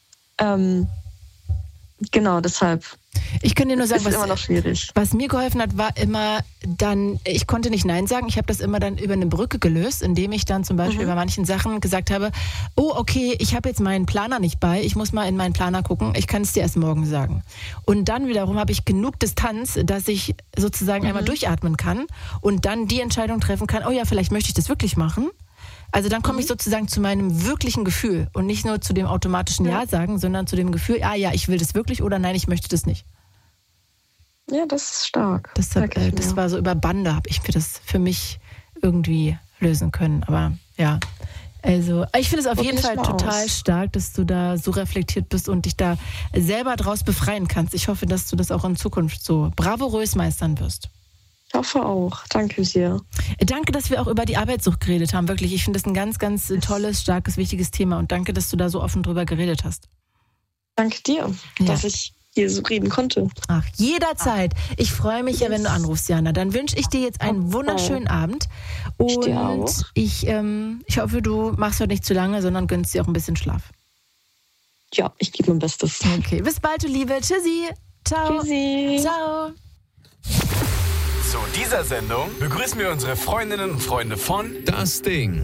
Speaker 5: Genau, deshalb.
Speaker 1: Ich kann dir nur sagen,
Speaker 5: ist immer noch schwierig.
Speaker 1: Was mir geholfen hat, war immer dann, ich konnte nicht Nein sagen, ich habe das immer dann über eine Brücke gelöst, indem ich dann zum Beispiel bei manchen Sachen gesagt habe, oh okay, ich habe jetzt meinen Planer nicht bei, ich muss mal in meinen Planer gucken, ich kann es dir erst morgen sagen. Und dann wiederum habe ich genug Distanz, dass ich sozusagen einmal durchatmen kann und dann die Entscheidung treffen kann, oh ja, vielleicht möchte ich das wirklich machen. Also dann komme ich sozusagen zu meinem wirklichen Gefühl und nicht nur zu dem automatischen Ja sagen, sondern zu dem Gefühl, ja, ich will das wirklich oder nein, ich möchte das nicht.
Speaker 5: Ja, das ist stark.
Speaker 1: Das war so über Bande, habe ich mir das für mich irgendwie lösen können. Aber ja, also ich finde es auf jeden Fall total stark, dass du da so reflektiert bist und dich da selber draus befreien kannst. Ich hoffe, dass du das auch in Zukunft so bravourös meistern wirst.
Speaker 5: Ich hoffe auch. Danke sehr.
Speaker 1: Danke, dass wir auch über die Arbeitssucht geredet haben. Wirklich, ich finde das ein ganz, ganz tolles, starkes, wichtiges Thema. Und danke, dass du da so offen drüber geredet hast.
Speaker 5: Danke dir, dass ich hier so reden konnte.
Speaker 1: Ach, jederzeit. Ich freue mich ja, wenn du anrufst, Jana. Dann wünsche ich dir jetzt einen wunderschönen Abend. Und ich hoffe, du machst heute nicht zu lange, sondern gönnst dir auch ein bisschen Schlaf.
Speaker 5: Ja, ich gebe mein Bestes.
Speaker 1: Okay, bis bald, du Liebe. Tschüssi. Ciao.
Speaker 5: Tschüssi.
Speaker 1: Ciao.
Speaker 3: Zu dieser Sendung begrüßen wir unsere Freundinnen und Freunde von Das Ding.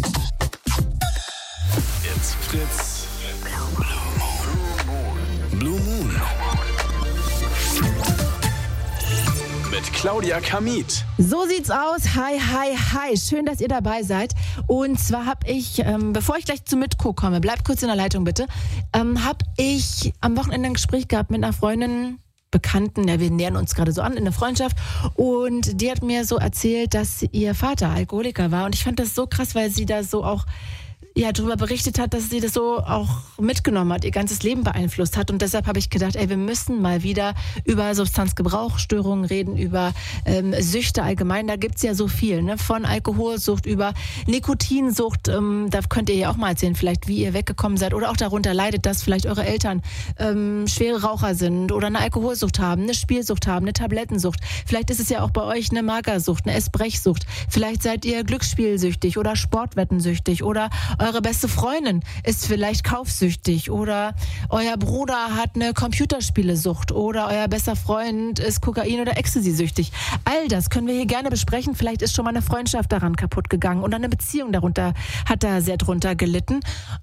Speaker 3: It's Fritz. Blue Moon. Mit Claudia Kamit.
Speaker 1: So sieht's aus. Hi, hi, hi. Schön, dass ihr dabei seid. Und zwar habe ich, bevor ich gleich zu Mitko komme, bleib kurz in der Leitung bitte, habe ich am Wochenende ein Gespräch gehabt mit einer Freundin, Bekannten, ja, wir nähern uns gerade so an in der Freundschaft, und die hat mir so erzählt, dass ihr Vater Alkoholiker war, und ich fand das so krass, weil sie da so auch darüber berichtet hat, dass sie das so auch mitgenommen hat, ihr ganzes Leben beeinflusst hat. Und deshalb habe ich gedacht, wir müssen mal wieder über Substanzgebrauchsstörungen reden, über Süchte allgemein. Da gibt's ja so viel, ne? Von Alkoholsucht über Nikotinsucht. Da könnt ihr ja auch mal erzählen, vielleicht wie ihr weggekommen seid oder auch darunter leidet, dass vielleicht eure Eltern schwere Raucher sind oder eine Alkoholsucht haben, eine Spielsucht haben, eine Tablettensucht. Vielleicht ist es ja auch bei euch eine Magersucht, eine Essbrechsucht. Vielleicht seid ihr glücksspielsüchtig oder sportwettensüchtig oder eure beste Freundin ist vielleicht kaufsüchtig oder euer Bruder hat eine Computerspielesucht oder euer bester Freund ist Kokain- oder Ecstasy-süchtig. All das können wir hier gerne besprechen. Vielleicht ist schon mal eine Freundschaft daran kaputt gegangen oder eine Beziehung hat da sehr drunter gelitten.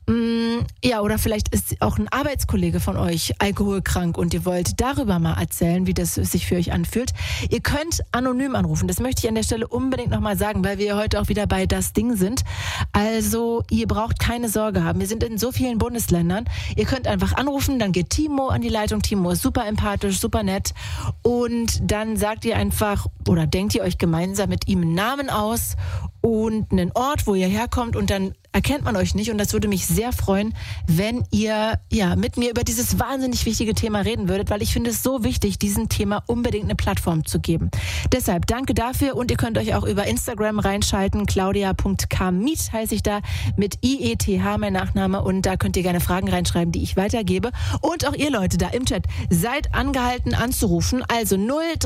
Speaker 1: Ja, oder vielleicht ist auch ein Arbeitskollege von euch alkoholkrank und ihr wollt darüber mal erzählen, wie das sich für euch anfühlt. Ihr könnt anonym anrufen. Das möchte ich an der Stelle unbedingt nochmal sagen, weil wir heute auch wieder bei Das Ding sind. Also ihr braucht keine Sorge haben. Wir sind in so vielen Bundesländern. Ihr könnt einfach anrufen, dann geht Timo an die Leitung. Timo ist super empathisch, super nett. Und dann sagt ihr einfach oder denkt ihr euch gemeinsam mit ihm einen Namen aus und einen Ort, wo ihr herkommt, und dann erkennt man euch nicht, und das würde mich sehr freuen, wenn ihr mit mir über dieses wahnsinnig wichtige Thema reden würdet, weil ich finde es so wichtig, diesem Thema unbedingt eine Plattform zu geben. Deshalb danke dafür, und ihr könnt euch auch über Instagram reinschalten, claudia.kamit heiße ich da, mit IETH mein Nachname, und da könnt ihr gerne Fragen reinschreiben, die ich weitergebe, und auch ihr Leute da im Chat seid angehalten anzurufen, also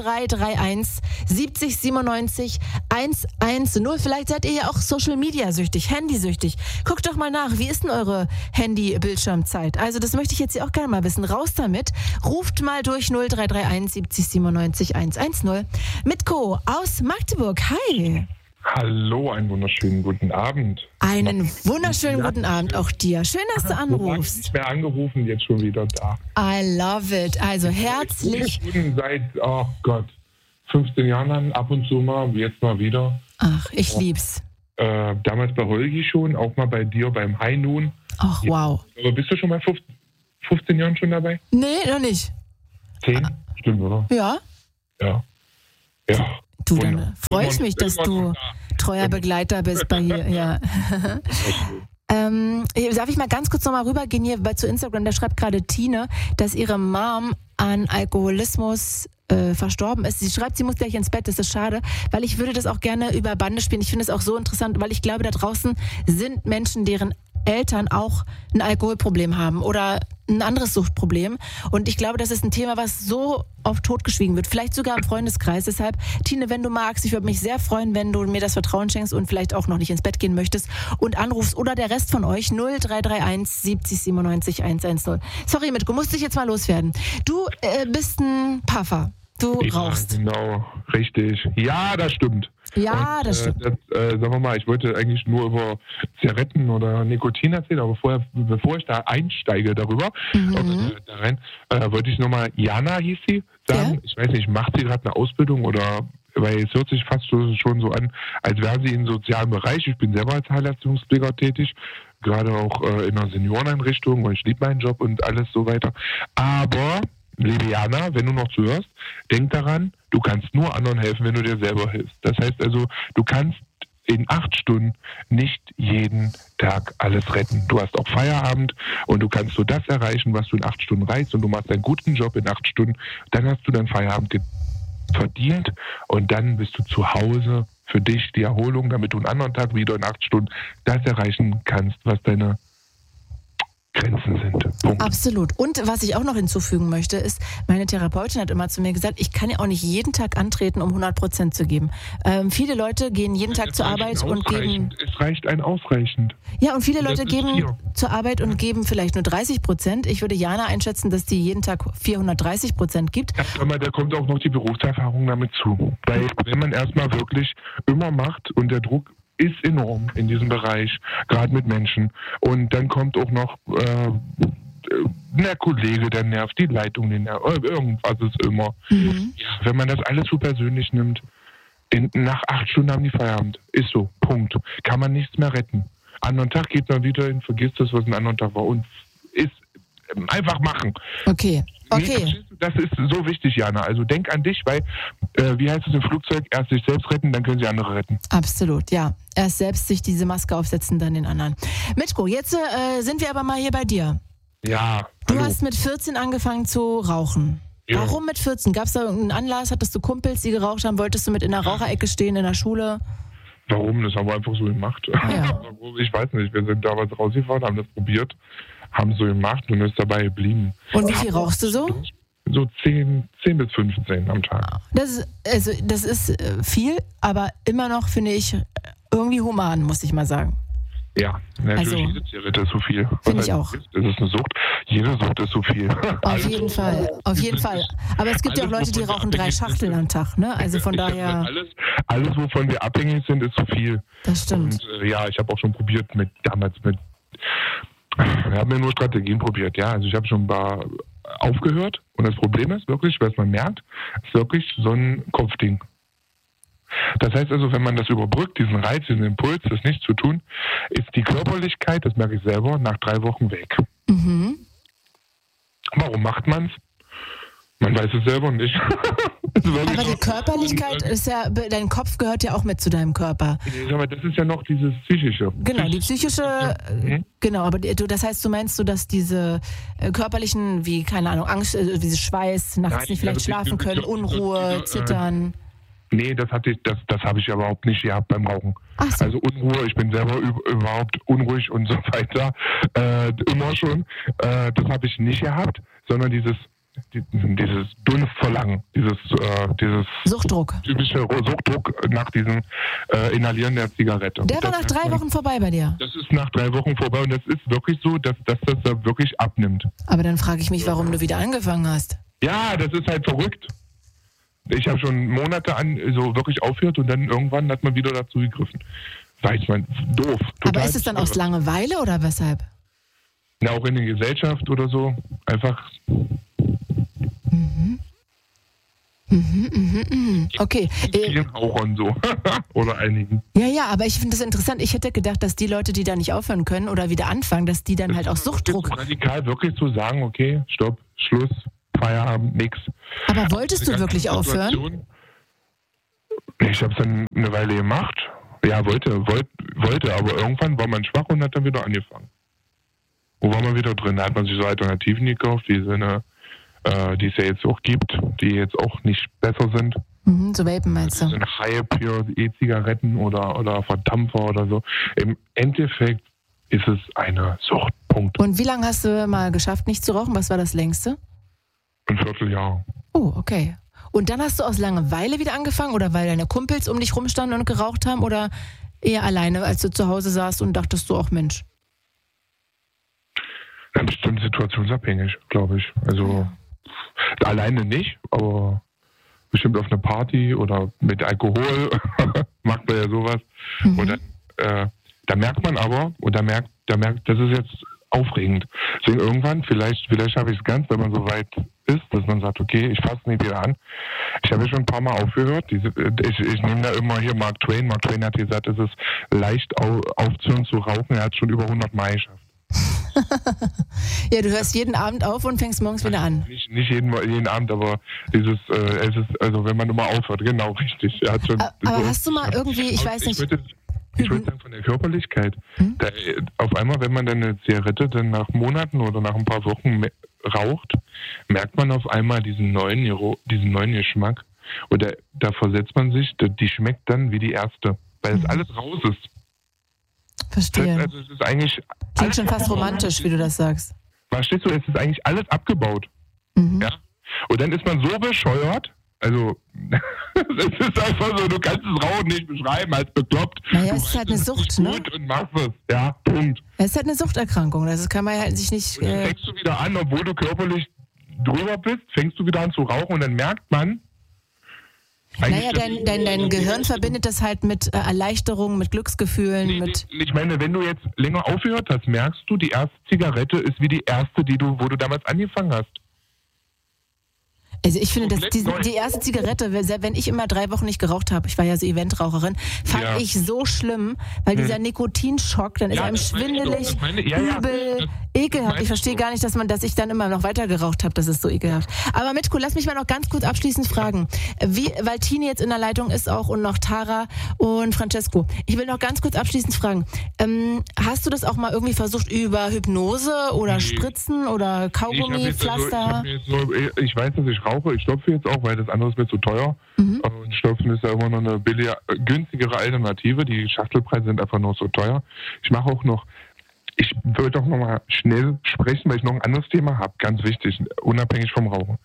Speaker 1: 0331 70 97 110. Vielleicht seid ihr ja auch Social Media süchtig, Handysüchtig. Guckt doch mal nach, wie ist denn eure Handy-Bildschirmzeit? Also das möchte ich jetzt hier auch gerne mal wissen. Raus damit. Ruft mal durch 0331 70 97 110. Mitko aus Magdeburg. Hi.
Speaker 6: Hallo, einen wunderschönen guten Abend.
Speaker 1: Einen wunderschönen guten Abend auch dir. Schön, dass du anrufst.
Speaker 6: Nicht mehr angerufen, jetzt schon wieder da.
Speaker 1: I love it. Also herzlich.
Speaker 6: Ich bin seit, 15 Jahren an, ab und zu mal, jetzt mal wieder.
Speaker 1: Ach, ich lieb's.
Speaker 6: Damals bei Holgi schon, auch mal bei dir beim High Noon.
Speaker 1: Ach, wow.
Speaker 6: Aber bist du schon bei 15 Jahren schon dabei?
Speaker 1: Nee, noch nicht.
Speaker 6: 10? Stimmt, oder?
Speaker 1: Ja.
Speaker 6: Ja.
Speaker 1: Du, dann freue ich mich, dass du treuer Begleiter bist bei hier. Ja. Darf ich mal ganz kurz nochmal rübergehen hier zu Instagram? Da schreibt gerade Tine, dass ihre Mom an Alkoholismus verstorben ist. Sie schreibt, sie muss gleich ins Bett, das ist schade, weil ich würde das auch gerne über Bande spielen. Ich finde es auch so interessant, weil ich glaube, da draußen sind Menschen, deren Eltern auch ein Alkoholproblem haben oder ein anderes Suchtproblem. Und ich glaube, das ist ein Thema, was so oft totgeschwiegen wird. Vielleicht sogar im Freundeskreis. Deshalb, Tine, wenn du magst, ich würde mich sehr freuen, wenn du mir das Vertrauen schenkst und vielleicht auch noch nicht ins Bett gehen möchtest und anrufst. Oder der Rest von euch 0331 70 97 110. Sorry, Mitko, musste ich jetzt mal loswerden. Du bist ein Puffer. Du rauchst.
Speaker 6: Genau, richtig. Ja, das stimmt.
Speaker 1: Ja, das stimmt.
Speaker 6: Sagen wir mal, ich wollte eigentlich nur über Zigaretten oder Nikotin erzählen, aber bevor ich da einsteige darüber, da rein, wollte ich nochmal, Jana hieß sie, sagen. Ja? Ich weiß nicht, macht sie gerade eine Ausbildung oder, weil es hört sich fast schon so an, als wäre sie im sozialen Bereich. Ich bin selber als Heilerziehungspfleger tätig, gerade auch in einer Senioreneinrichtung, weil ich liebe meinen Job und alles so weiter. Aber liebe Jana, wenn du noch zuhörst, denk daran, du kannst nur anderen helfen, wenn du dir selber hilfst. Das heißt also, du kannst in 8 Stunden nicht jeden Tag alles retten. Du hast auch Feierabend und du kannst so das erreichen, was du in 8 Stunden reichst und du machst einen guten Job in 8 Stunden. Dann hast du deinen Feierabend verdient und dann bist du zu Hause für dich, die Erholung, damit du einen anderen Tag wieder in 8 Stunden das erreichen kannst, was deine Grenzen sind. Punkt.
Speaker 1: Absolut. Und was ich auch noch hinzufügen möchte, ist, meine Therapeutin hat immer zu mir gesagt, ich kann ja auch nicht jeden Tag antreten, um 100% zu geben. Viele Leute gehen jeden Tag zur Arbeit und geben...
Speaker 6: Es reicht ein ausreichend.
Speaker 1: Ja, und viele Leute gehen zur Arbeit und geben vielleicht nur 30%. Ich würde Jana einschätzen, dass die jeden Tag 430% gibt.
Speaker 6: Ja, aber da kommt auch noch die Berufserfahrung damit zu. Weil wenn man erstmal wirklich immer macht und der Druck ist enorm in diesem Bereich, gerade mit Menschen. Und dann kommt auch noch der Kollege, der nervt, die Leitung, den nervt, irgendwas ist immer. Mhm. Wenn man das alles so persönlich nimmt, nach 8 Stunden haben die Feierabend. Ist so, Punkt. Kann man nichts mehr retten. Anderen Tag geht man wieder hin, vergisst das, was ein anderen Tag war und ist einfach machen.
Speaker 1: Okay.
Speaker 6: Das ist so wichtig, Jana. Also denk an dich, weil, wie heißt es im Flugzeug, erst sich selbst retten, dann können sie andere retten.
Speaker 1: Absolut, ja. Erst selbst sich diese Maske aufsetzen, dann den anderen. Mitko, jetzt sind wir aber mal hier bei dir.
Speaker 6: Ja.
Speaker 1: Du hast mit 14 angefangen zu rauchen. Ja. Warum mit 14? Gab es da irgendeinen Anlass? Hattest du Kumpels, die geraucht haben? Wolltest du mit in der Raucherecke stehen in der Schule?
Speaker 6: Warum? Das haben wir einfach so gemacht. Ja. Ich weiß nicht, wir sind damals rausgefahren, haben das probiert, haben so gemacht und ist dabei geblieben.
Speaker 1: Und wie viel rauchst du so?
Speaker 6: So 10 bis 15 am Tag.
Speaker 1: Das ist viel, aber immer noch, finde ich, irgendwie human, muss ich mal sagen.
Speaker 6: Ja, natürlich, also, jede Zigarette ist so viel.
Speaker 1: Finde ich auch.
Speaker 6: Das ist eine Sucht. Jede Sucht ist so viel.
Speaker 1: Auf jeden Fall. Aber es gibt ja auch Leute, die rauchen 3 Schachteln am Tag, ne? Also von daher...
Speaker 6: Alles, wovon wir abhängig sind, ist zu viel.
Speaker 1: Das stimmt.
Speaker 6: Und ich habe auch schon probiert wir haben ja nur Strategien probiert, ja. Also ich habe schon ein paar aufgehört und das Problem ist wirklich, was man merkt, ist wirklich so ein Kopfding. Das heißt also, wenn man das überbrückt, diesen Reiz, diesen Impuls, das nicht zu tun, ist die Körperlichkeit, das merke ich selber, nach 3 Wochen weg. Mhm. Warum macht man es? Man weiß es selber nicht.
Speaker 1: Aber die Körperlichkeit ist ja, dein Kopf gehört ja auch mit zu deinem Körper.
Speaker 6: Aber das ist ja noch dieses Psychische.
Speaker 1: Genau, die psychische, genau, aber das heißt, du meinst dass diese körperlichen, wie, keine Ahnung, Angst, wie Schweiß, nachts nicht vielleicht schlafen können, Unruhe, Zittern.
Speaker 6: Nee, das habe ich überhaupt nicht gehabt beim Rauchen. Ach so. Also Unruhe, ich bin selber überhaupt unruhig und so weiter, immer schon. Das habe ich nicht gehabt, sondern dieses Dunstverlangen, dieses
Speaker 1: Suchtdruck.
Speaker 6: Typische Suchtdruck nach diesem Inhalieren der Zigarette.
Speaker 1: Der war nach 3 Wochen vorbei bei dir?
Speaker 6: Das ist nach 3 Wochen vorbei und das ist wirklich so, dass das da wirklich abnimmt.
Speaker 1: Aber dann frage ich mich, warum du wieder angefangen hast.
Speaker 6: Ja, das ist halt verrückt. Ich habe schon Monate an so wirklich aufgehört und dann irgendwann hat man wieder dazu gegriffen. Weiß man, doof.
Speaker 1: Aber ist es dann aus Langeweile oder weshalb?
Speaker 6: Na, auch in der Gesellschaft oder so. Einfach.
Speaker 1: Okay.
Speaker 6: Vielen Rauchern so. Oder einigen.
Speaker 1: Ja, aber ich finde das interessant. Ich hätte gedacht, dass die Leute, die da nicht aufhören können oder wieder anfangen, dass die dann halt auch Suchtdruck.
Speaker 6: Radikal wirklich zu sagen, okay, stopp, Schluss, Feierabend, nix.
Speaker 1: Aber wolltest du wirklich aufhören?
Speaker 6: Ich habe es dann eine Weile gemacht. Ja, wollte, aber irgendwann war man schwach und hat dann wieder angefangen. Wo war man wieder drin? Da hat man sich so Alternativen gekauft, die es ja jetzt auch gibt, die jetzt auch nicht besser sind.
Speaker 1: So Vapen meinst du?
Speaker 6: Das sind Hype hier, E-Zigaretten oder Verdampfer oder so. Im Endeffekt ist es eine Sucht. Punkt.
Speaker 1: Und wie lange hast du mal geschafft, nicht zu rauchen? Was war das längste?
Speaker 6: Ein Vierteljahr.
Speaker 1: Oh, okay. Und dann hast du aus Langeweile wieder angefangen oder weil deine Kumpels um dich rumstanden und geraucht haben oder eher alleine, als du zu Hause saßt und dachtest du auch, Mensch?
Speaker 6: Ja, bestimmt situationsabhängig, glaube ich. Also alleine nicht, aber bestimmt auf eine Party oder mit Alkohol macht man ja sowas. Und dann, da merkt man aber, und da merkt, das ist jetzt aufregend. Deswegen irgendwann, vielleicht schaffe ich es ganz, wenn man so weit ist, dass man sagt, okay, ich fasse nicht wieder an. Ich habe ja schon ein paar Mal aufgehört. Ich nehme da immer hier Mark Twain. Mark Twain hat gesagt, es ist leicht aufzuhören zu rauchen. Er hat schon über 100 Mal geschafft.
Speaker 1: Ja, du hörst jeden Abend auf und fängst morgens wieder an.
Speaker 6: Nicht jeden Abend, aber es ist, also wenn man immer aufhört, genau, richtig. Er hat schon
Speaker 1: aber hast du mal irgendwie, ich weiß nicht...
Speaker 6: Ich würde sagen, von der Körperlichkeit. Da, auf einmal, wenn man dann eine Zigarette dann nach Monaten oder nach ein paar Wochen raucht, merkt man auf einmal diesen neuen Geschmack. Und da versetzt man sich, die schmeckt dann wie die erste, weil es alles raus ist.
Speaker 1: Verstehe.
Speaker 6: Also es ist eigentlich...
Speaker 1: Klingt schon fast romantisch, wie du das sagst.
Speaker 6: Verstehst du, es ist eigentlich alles abgebaut. Ja? Und dann ist man so bescheuert, also es ist einfach so, du kannst das Rauchen nicht beschreiben als bekloppt.
Speaker 1: Naja, es ist halt eine Sucht, ne?
Speaker 6: Und machst es. Ja, Punkt.
Speaker 1: Es ist halt eine Suchterkrankung, das kann man halt sich nicht...
Speaker 6: Und dann fängst du wieder an, obwohl du körperlich drüber bist, fängst du wieder an zu rauchen und dann merkt man...
Speaker 1: Naja, dein Gehirn verbindet das halt mit Erleichterung, mit Glücksgefühlen,
Speaker 6: Ich meine, wenn du jetzt länger aufgehört hast, merkst du, die erste Zigarette ist wie die erste, wo du damals angefangen hast.
Speaker 1: Also ich finde, dass die erste Zigarette, wenn ich immer 3 Wochen nicht geraucht habe, ich war ja so Eventraucherin, fand ich so schlimm, weil dieser Nikotinschock, dann ist einem schwindelig, übel, ekelhaft. Ich verstehe gar nicht, dass ich dann immer noch weiter geraucht habe, das ist so ekelhaft. Aber Mitko, lass mich mal noch ganz kurz abschließend fragen, weil Tini jetzt in der Leitung ist auch und noch Tara und Francesco. Ich will noch ganz kurz abschließend fragen, hast du das auch mal irgendwie versucht über Hypnose oder Spritzen oder Kaugummi, Pflaster?
Speaker 6: Ich weiß, dass ich rauche, ich stopfe jetzt auch, weil das andere ist mir zu teuer. Und Stopfen ist ja immer noch eine günstigere Alternative. Die Schachtelpreise sind einfach noch so teuer. Ich mache auch noch, ich würde auch noch mal schnell sprechen, weil ich noch ein anderes Thema habe, ganz wichtig, unabhängig vom Rauchen.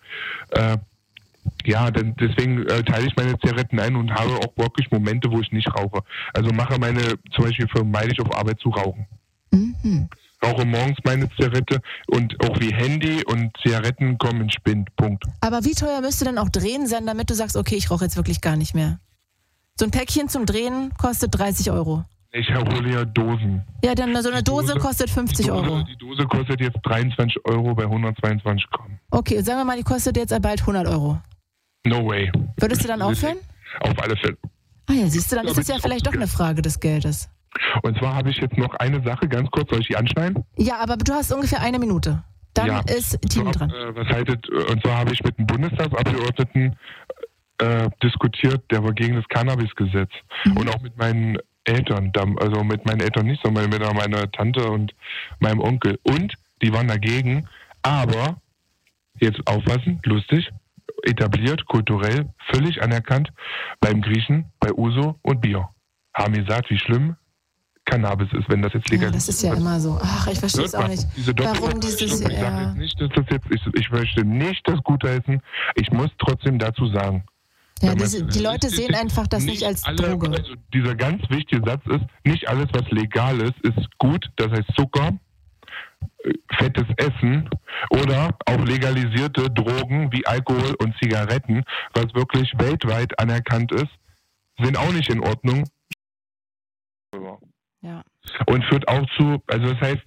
Speaker 6: Deswegen teile ich meine Zigaretten ein und habe auch wirklich Momente, wo ich nicht rauche. Also zum Beispiel vermeide ich auf Arbeit zu rauchen. Rauche morgens meine Zigarette und auch wie Handy und Zigaretten kommen in Spind. Punkt.
Speaker 1: Aber wie teuer müsste denn auch Drehen sein, damit du sagst, okay, ich rauche jetzt wirklich gar nicht mehr? So ein Päckchen zum Drehen kostet 30 Euro.
Speaker 6: Ich hole ja Dosen.
Speaker 1: Ja, dann so eine Dose kostet 50 Euro.
Speaker 6: Die Dose kostet jetzt 23 Euro bei 122 Gramm.
Speaker 1: Okay, sagen wir mal, die kostet jetzt bald 100 Euro.
Speaker 6: No way.
Speaker 1: Würdest du dann aufhören?
Speaker 6: Auf alle Fälle.
Speaker 1: Ah ja, siehst du, dann ist es ja vielleicht doch eine Frage des Geldes.
Speaker 6: Und zwar habe ich jetzt noch eine Sache, ganz kurz, soll ich die anschneiden?
Speaker 1: Ja, aber du hast ungefähr 1 Minute. Dann ist Tini dran.
Speaker 6: Und zwar habe ich mit einem Bundestagsabgeordneten diskutiert, der war gegen das Cannabis-Gesetz. Und auch mit meinen Eltern, also mit meinen Eltern nicht, sondern mit meiner Tante und meinem Onkel. Und die waren dagegen, aber, jetzt aufpassen, lustig, etabliert, kulturell, völlig anerkannt beim Griechen, bei Uso und Bier. Haben gesagt, wie schlimm Cannabis ist, wenn das jetzt legal ist.
Speaker 1: Das ist ja immer so. Ach, ich verstehe es auch nicht. Warum dieses...
Speaker 6: Ich möchte nicht das gutheißen. Ich muss trotzdem dazu sagen.
Speaker 1: Ja, die Leute sehen einfach das nicht als Droge.
Speaker 6: Also dieser ganz wichtige Satz ist, nicht alles, was legal ist gut. Das heißt Zucker, fettes Essen oder auf legalisierte Drogen wie Alkohol und Zigaretten, was wirklich weltweit anerkannt ist, sind auch nicht in Ordnung.
Speaker 1: Ja.
Speaker 6: Und führt auch zu, also das heißt,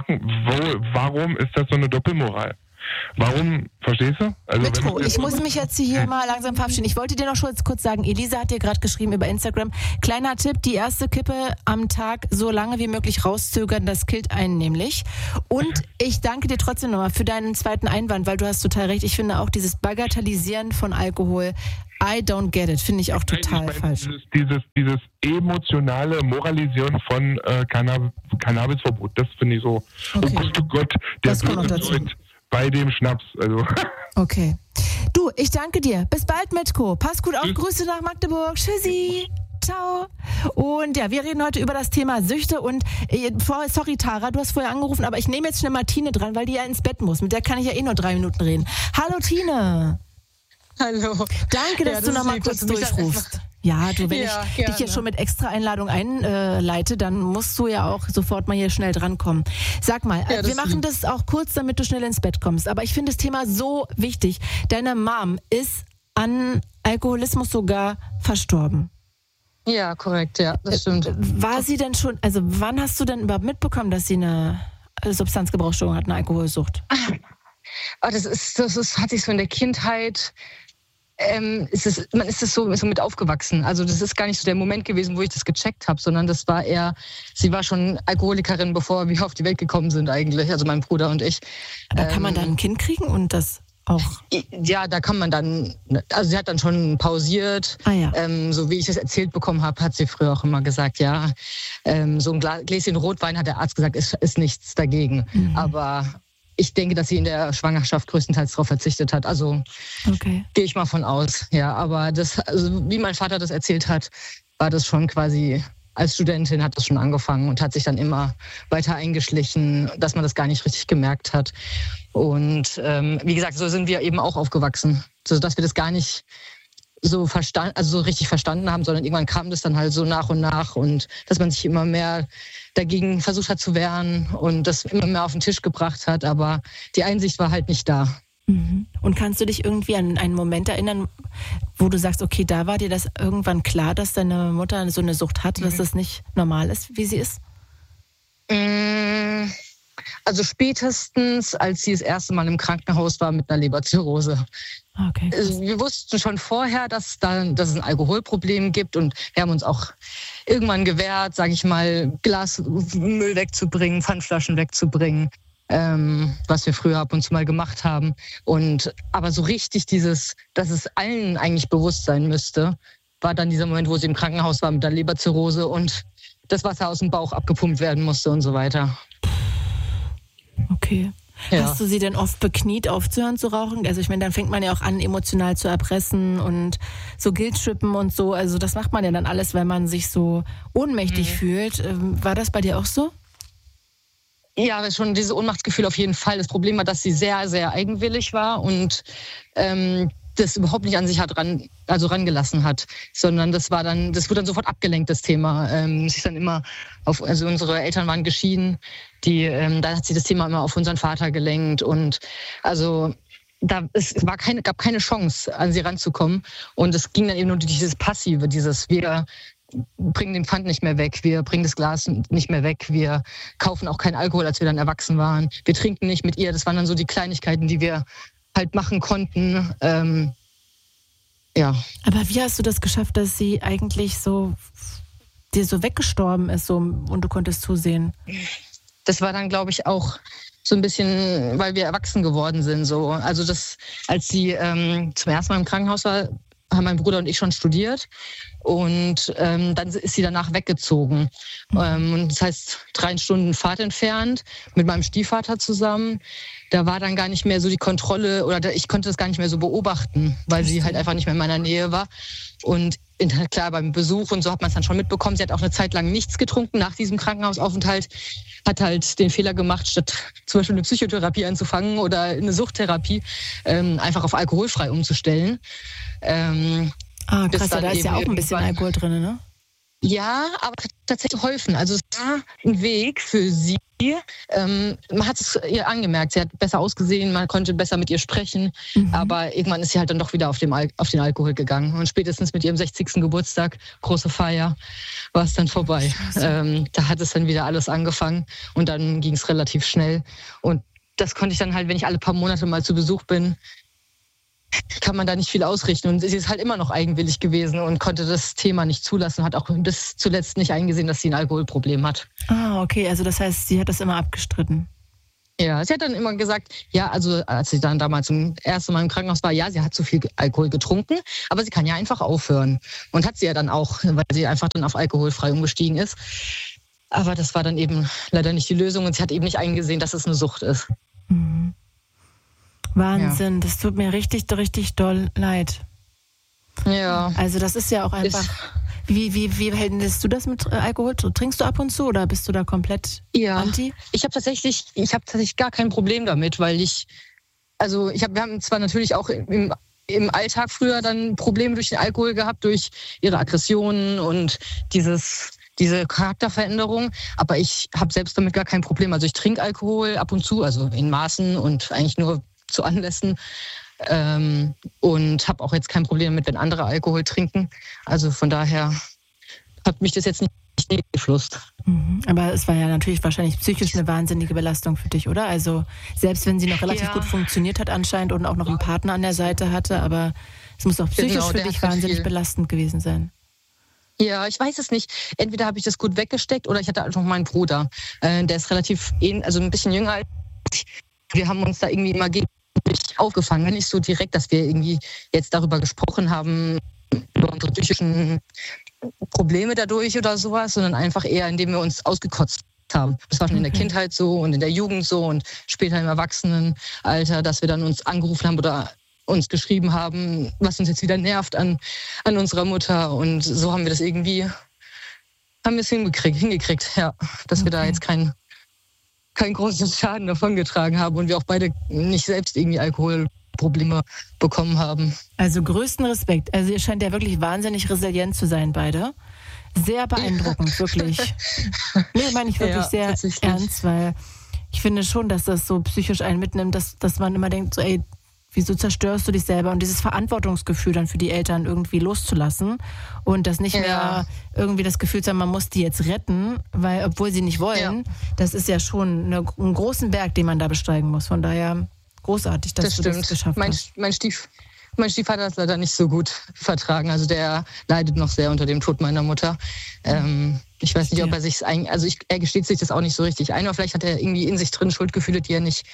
Speaker 6: warum ist das so eine Doppelmoral? Warum, verstehst du? Also
Speaker 1: Mitko, ich muss mich jetzt hier mal langsam verabschieden. Ich wollte dir noch schon kurz sagen, Elisa hat dir gerade geschrieben über Instagram, kleiner Tipp, die erste Kippe am Tag so lange wie möglich rauszögern, das killt einen nämlich. Und ich danke dir trotzdem nochmal für deinen zweiten Einwand, weil du hast total recht. Ich finde auch dieses Bagatellisieren von Alkohol, I don't get it, finde ich auch total falsch.
Speaker 6: Dieses emotionale Moralisieren von Cannabisverbot, das finde ich so, okay. Oh Gott, der
Speaker 1: das kommt noch dazu.
Speaker 6: Bei dem Schnaps, also.
Speaker 1: Okay. Du, ich danke dir. Bis bald, Mitko. Pass gut auf. Grüße nach Magdeburg. Tschüssi. Ciao. Und ja, wir reden heute über das Thema Süchte und sorry Tara, du hast vorher angerufen, aber ich nehme jetzt schnell mal Tine dran, weil die ja ins Bett muss. Mit der kann ich ja nur 3 Minuten reden. Hallo Tine.
Speaker 7: Hallo.
Speaker 1: Danke, dass du noch mal kurz durchrufst. Ja, du, wenn ich dich jetzt schon mit extra Einladung einleite, dann musst du ja auch sofort mal hier schnell drankommen. Sag mal, wir machen das auch kurz, damit du schnell ins Bett kommst. Aber ich finde das Thema so wichtig. Deine Mom ist an Alkoholismus sogar verstorben.
Speaker 7: Ja, korrekt, ja, das stimmt.
Speaker 1: War sie denn schon, also wann hast du denn überhaupt mitbekommen, dass sie eine Substanzgebrauchsstörung hat, eine Alkoholsucht?
Speaker 7: Das hat sich so in der Kindheit... man ist es so mit aufgewachsen. Also das ist gar nicht so der Moment gewesen, wo ich das gecheckt habe, sondern das war eher, sie war schon Alkoholikerin, bevor wir auf die Welt gekommen sind eigentlich, also mein Bruder und ich.
Speaker 1: Da kann man dann ein Kind kriegen und das auch?
Speaker 7: Ja, da kann man dann, also sie hat dann schon pausiert. So wie ich es erzählt bekommen habe, hat sie früher auch immer gesagt, ja, so ein Gläschen Rotwein, hat der Arzt gesagt, ist nichts dagegen. Mhm. Aber ich denke, dass sie in der Schwangerschaft größtenteils darauf verzichtet hat. Also gehe ich mal von aus. Ja, aber also wie mein Vater das erzählt hat, war das schon quasi, als Studentin hat das schon angefangen und hat sich dann immer weiter eingeschlichen, dass man das gar nicht richtig gemerkt hat. Und wie gesagt, so sind wir eben auch aufgewachsen, sodass wir das gar nicht so richtig verstanden haben, sondern irgendwann kam das dann halt so nach und nach und dass man sich immer mehr dagegen versucht hat zu wehren und das immer mehr auf den Tisch gebracht hat, aber die Einsicht war halt nicht da.
Speaker 1: Mhm. Und kannst du dich irgendwie an einen Moment erinnern, wo du sagst, okay, da war dir das irgendwann klar, dass deine Mutter so eine Sucht hat, dass das nicht normal ist, wie sie ist?
Speaker 7: Also spätestens, als sie das erste Mal im Krankenhaus war mit einer Leberzirrhose.
Speaker 1: Okay.
Speaker 7: Wir wussten schon vorher, dass es ein Alkoholproblem gibt und wir haben uns auch irgendwann gewehrt, sage ich mal, Glasmüll wegzubringen, Pfandflaschen wegzubringen, was wir früher ab und zu mal gemacht haben. Aber so richtig dass es allen eigentlich bewusst sein müsste, war dann dieser Moment, wo sie im Krankenhaus war mit der Leberzirrhose und das Wasser aus dem Bauch abgepumpt werden musste und so weiter.
Speaker 1: Okay. Ja. Hast du sie denn oft bekniet, aufzuhören zu rauchen? Also ich meine, dann fängt man ja auch an, emotional zu erpressen und so Guilt-Trippen und so. Also das macht man ja dann alles, wenn man sich so ohnmächtig fühlt. War das bei dir auch so?
Speaker 7: Ja, schon dieses Ohnmachtsgefühl auf jeden Fall. Das Problem war, dass sie sehr, sehr eigenwillig war und das überhaupt nicht an sich rangelassen hat, sondern das wurde dann sofort abgelenkt, das Thema. Sie ist dann immer also unsere Eltern waren geschieden, da hat sie das Thema immer auf unseren Vater gelenkt und also gab keine Chance, an sie ranzukommen und es ging dann eben nur dieses Passive, wir bringen den Pfand nicht mehr weg, wir bringen das Glas nicht mehr weg, wir kaufen auch keinen Alkohol, als wir dann erwachsen waren, wir trinken nicht mit ihr, das waren dann so die Kleinigkeiten, die wir halt machen konnten. Ja.
Speaker 1: Aber wie hast du das geschafft, dass sie eigentlich dir so weggestorben ist und du konntest zusehen?
Speaker 7: Das war dann, glaube ich, auch so ein bisschen, weil wir erwachsen geworden sind. So. Also als sie zum ersten Mal im Krankenhaus war, haben mein Bruder und ich schon studiert und dann ist sie danach weggezogen. Und das heißt 3 Stunden Fahrt entfernt mit meinem Stiefvater zusammen. Da war dann gar nicht mehr so die Kontrolle oder ich konnte das gar nicht mehr so beobachten, weil sie halt einfach nicht mehr in meiner Nähe war. Und klar, beim Besuch und so hat man es dann schon mitbekommen. Sie hat auch eine Zeit lang nichts getrunken nach diesem Krankenhausaufenthalt. Hat halt den Fehler gemacht, statt zum Beispiel eine Psychotherapie anzufangen oder eine Suchttherapie, einfach auf alkoholfrei umzustellen.
Speaker 1: Krass, da ist ja auch ein bisschen Alkohol drin, ne?
Speaker 7: Ja, aber tatsächlich geholfen. Also es war ein Weg für sie. Man hat es ihr angemerkt, sie hat besser ausgesehen, man konnte besser mit ihr sprechen, aber irgendwann ist sie halt dann doch wieder auf den Alkohol gegangen. Und spätestens mit ihrem 60. Geburtstag, große Feier, war es dann vorbei. Da hat es dann wieder alles angefangen und dann ging es relativ schnell. Und das konnte ich dann halt, wenn ich alle paar Monate mal zu Besuch bin, kann man da nicht viel ausrichten. Und sie ist halt immer noch eigenwillig gewesen und konnte das Thema nicht zulassen, hat auch bis zuletzt nicht eingesehen, dass sie ein Alkoholproblem hat.
Speaker 1: Ah, okay, also das heißt, sie hat das immer abgestritten.
Speaker 7: Ja, sie hat dann immer gesagt, ja, also als sie dann damals zum ersten Mal im Krankenhaus war, ja, sie hat zu viel Alkohol getrunken, aber sie kann ja einfach aufhören. Und hat sie ja dann auch, weil sie einfach dann auf alkoholfrei umgestiegen ist. Aber das war dann eben leider nicht die Lösung und sie hat eben nicht eingesehen, dass es eine Sucht ist.
Speaker 1: Mhm. Wahnsinn, das tut mir richtig, richtig doll leid.
Speaker 7: Ja.
Speaker 1: Also das ist ja auch einfach... Wie hältst du das mit Alkohol? Trinkst du ab und zu oder bist du da komplett anti?
Speaker 7: Ich habe tatsächlich gar kein Problem damit, weil wir haben zwar natürlich auch im Alltag früher dann Probleme durch den Alkohol gehabt, durch ihre Aggressionen und diese Charakterveränderung, aber ich habe selbst damit gar kein Problem. Also ich trinke Alkohol ab und zu, also in Maßen und eigentlich nur zu Anlässen. Und habe auch jetzt kein Problem damit, wenn andere Alkohol trinken. Also von daher hat mich das jetzt nicht beeinflusst.
Speaker 1: Aber es war ja natürlich wahrscheinlich psychisch eine wahnsinnige Belastung für dich, oder? Also selbst wenn sie noch relativ gut funktioniert hat anscheinend und auch noch einen Partner an der Seite hatte, aber es muss auch psychisch für dich wahnsinnig belastend gewesen sein.
Speaker 7: Ja, ich weiß es nicht. Entweder habe ich das gut weggesteckt oder ich hatte einfach meinen Bruder. Der ist relativ, also ein bisschen jünger als ich. Wir haben uns da irgendwie immer aufgefangen. Nicht so direkt, dass wir irgendwie jetzt darüber gesprochen haben, über unsere psychischen Probleme dadurch oder sowas, sondern einfach eher, indem wir uns ausgekotzt haben. Das war schon in der Kindheit so und in der Jugend so und später im Erwachsenenalter, dass wir dann uns angerufen haben oder uns geschrieben haben, was uns jetzt wieder nervt an unserer Mutter. Und so haben wir das irgendwie, hingekriegt, ja, dass wir da jetzt keinen großen Schaden davongetragen haben und wir auch beide nicht selbst irgendwie Alkoholprobleme bekommen haben.
Speaker 1: Also größten Respekt. Also ihr scheint ja wirklich wahnsinnig resilient zu sein, beide. Sehr beeindruckend, wirklich. Nee, meine ich wirklich sehr ernst, weil ich finde schon, dass das so psychisch einen mitnimmt, dass man immer denkt, so, ey, wieso zerstörst du dich selber? Und dieses Verantwortungsgefühl dann für die Eltern irgendwie loszulassen und das nicht mehr irgendwie das Gefühl zu haben, man muss die jetzt retten, weil obwohl sie nicht wollen, das ist ja schon einen großen Berg, den man da besteigen muss. Von daher großartig, dass du das geschafft hast.
Speaker 7: Mein Stiefvater hat es leider nicht so gut vertragen. Also der leidet noch sehr unter dem Tod meiner Mutter. Ich weiß nicht, ob er gesteht sich das auch nicht so richtig ein, oder vielleicht hat er irgendwie in sich drin Schuldgefühle, die er nicht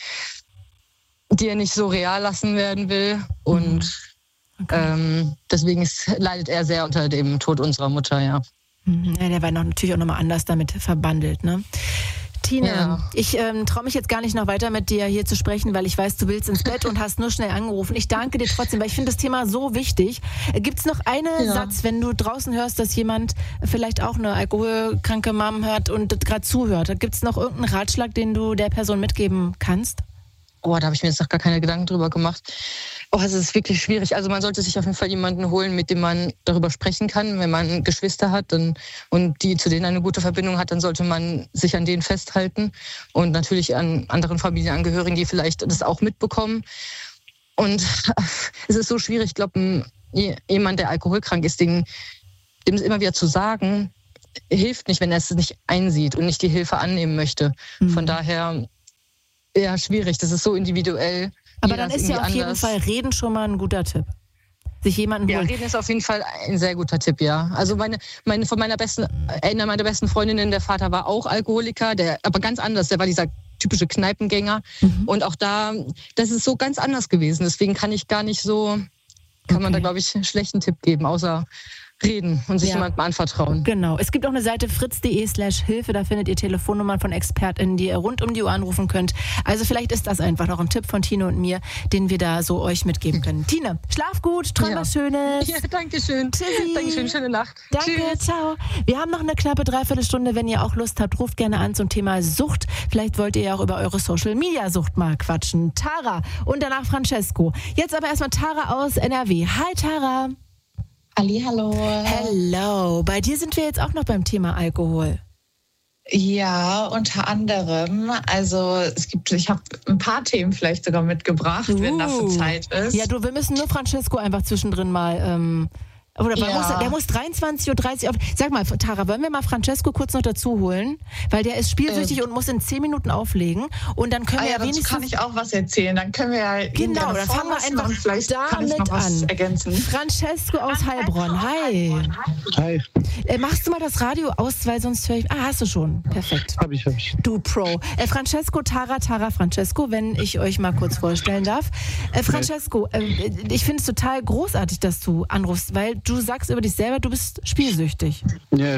Speaker 7: so real lassen werden will. Und deswegen leidet er sehr unter dem Tod unserer Mutter, ja.
Speaker 1: Ja, der war natürlich auch nochmal anders damit verbandelt, ne? Tine, ich traue mich jetzt gar nicht noch weiter mit dir hier zu sprechen, weil ich weiß, du willst ins Bett und hast nur schnell angerufen. Ich danke dir trotzdem, weil ich finde das Thema so wichtig. Gibt es noch einen Satz, wenn du draußen hörst, dass jemand vielleicht auch eine alkoholkranke Mom hört und gerade zuhört? Gibt es noch irgendeinen Ratschlag, den du der Person mitgeben kannst?
Speaker 7: Oh, da habe ich mir jetzt noch gar keine Gedanken drüber gemacht. Oh, es ist wirklich schwierig. Also man sollte sich auf jeden Fall jemanden holen, mit dem man darüber sprechen kann. Wenn man Geschwister hat und die zu denen eine gute Verbindung hat, dann sollte man sich an denen festhalten. Und natürlich an anderen Familienangehörigen, die vielleicht das auch mitbekommen. Und es ist so schwierig. Ich glaube, jemand, der alkoholkrank ist, dem es immer wieder zu sagen, hilft nicht, wenn er es nicht einsieht und nicht die Hilfe annehmen möchte. Von daher... Ja, schwierig. Das ist so individuell.
Speaker 1: Aber dann ist ja auf jeden Fall Reden schon mal ein guter Tipp. Sich jemanden holen.
Speaker 7: Ja, Reden ist auf jeden Fall ein sehr guter Tipp, ja. Also eine meiner besten Freundinnen, der Vater war auch Alkoholiker, aber ganz anders. Der war dieser typische Kneipengänger. Und auch das ist so ganz anders gewesen. Deswegen kann man da, glaube ich, einen schlechten Tipp geben, außer reden und sich jemandem anvertrauen.
Speaker 1: Genau. Es gibt auch eine Seite fritz.de/Hilfe, da findet ihr Telefonnummern von ExpertInnen, die ihr rund um die Uhr anrufen könnt. Also vielleicht ist das einfach noch ein Tipp von Tine und mir, den wir da so euch mitgeben können. Tine, schlaf gut, träum was Schönes.
Speaker 7: Ja, danke schön.
Speaker 1: Tschüssi.
Speaker 7: Dankeschön, schöne Nacht.
Speaker 1: Danke, Tschüss. Ciao. Wir haben noch eine knappe Dreiviertelstunde. Wenn ihr auch Lust habt, ruft gerne an zum Thema Sucht. Vielleicht wollt ihr ja auch über eure Social-Media-Sucht mal quatschen. Tara und danach Francesco. Jetzt aber erstmal Tara aus NRW. Hi, Tara.
Speaker 8: Hallihallo.
Speaker 1: Hello. Bei dir sind wir jetzt auch noch beim Thema Alkohol.
Speaker 8: Ja, unter anderem. Also ich habe ein paar Themen vielleicht sogar mitgebracht, wenn dafür Zeit ist.
Speaker 1: Ja, wir müssen nur Francesco einfach zwischendrin mal... der muss 23.30 Uhr auf. Sag mal, Tara, wollen wir mal Francesco kurz noch dazu holen? Weil der ist spielsüchtig und muss in 10 Minuten auflegen. Und dann können wir ja wenigstens...
Speaker 8: kann ich auch was erzählen. Dann können wir ja...
Speaker 1: Genau, dann fangen wir einfach damit an.
Speaker 8: Ergänzen.
Speaker 1: Francesco aus Heilbronn, hi.
Speaker 9: Hi.
Speaker 1: Machst du mal das Radio aus, weil sonst höre ich... hast du schon. Perfekt.
Speaker 9: Hab ich.
Speaker 1: Du Pro. Francesco, Tara, Francesco, wenn ich euch mal kurz vorstellen darf. Francesco, ich finde es total großartig, dass du anrufst, weil du sagst über dich selber, du bist spielsüchtig.
Speaker 9: Ja,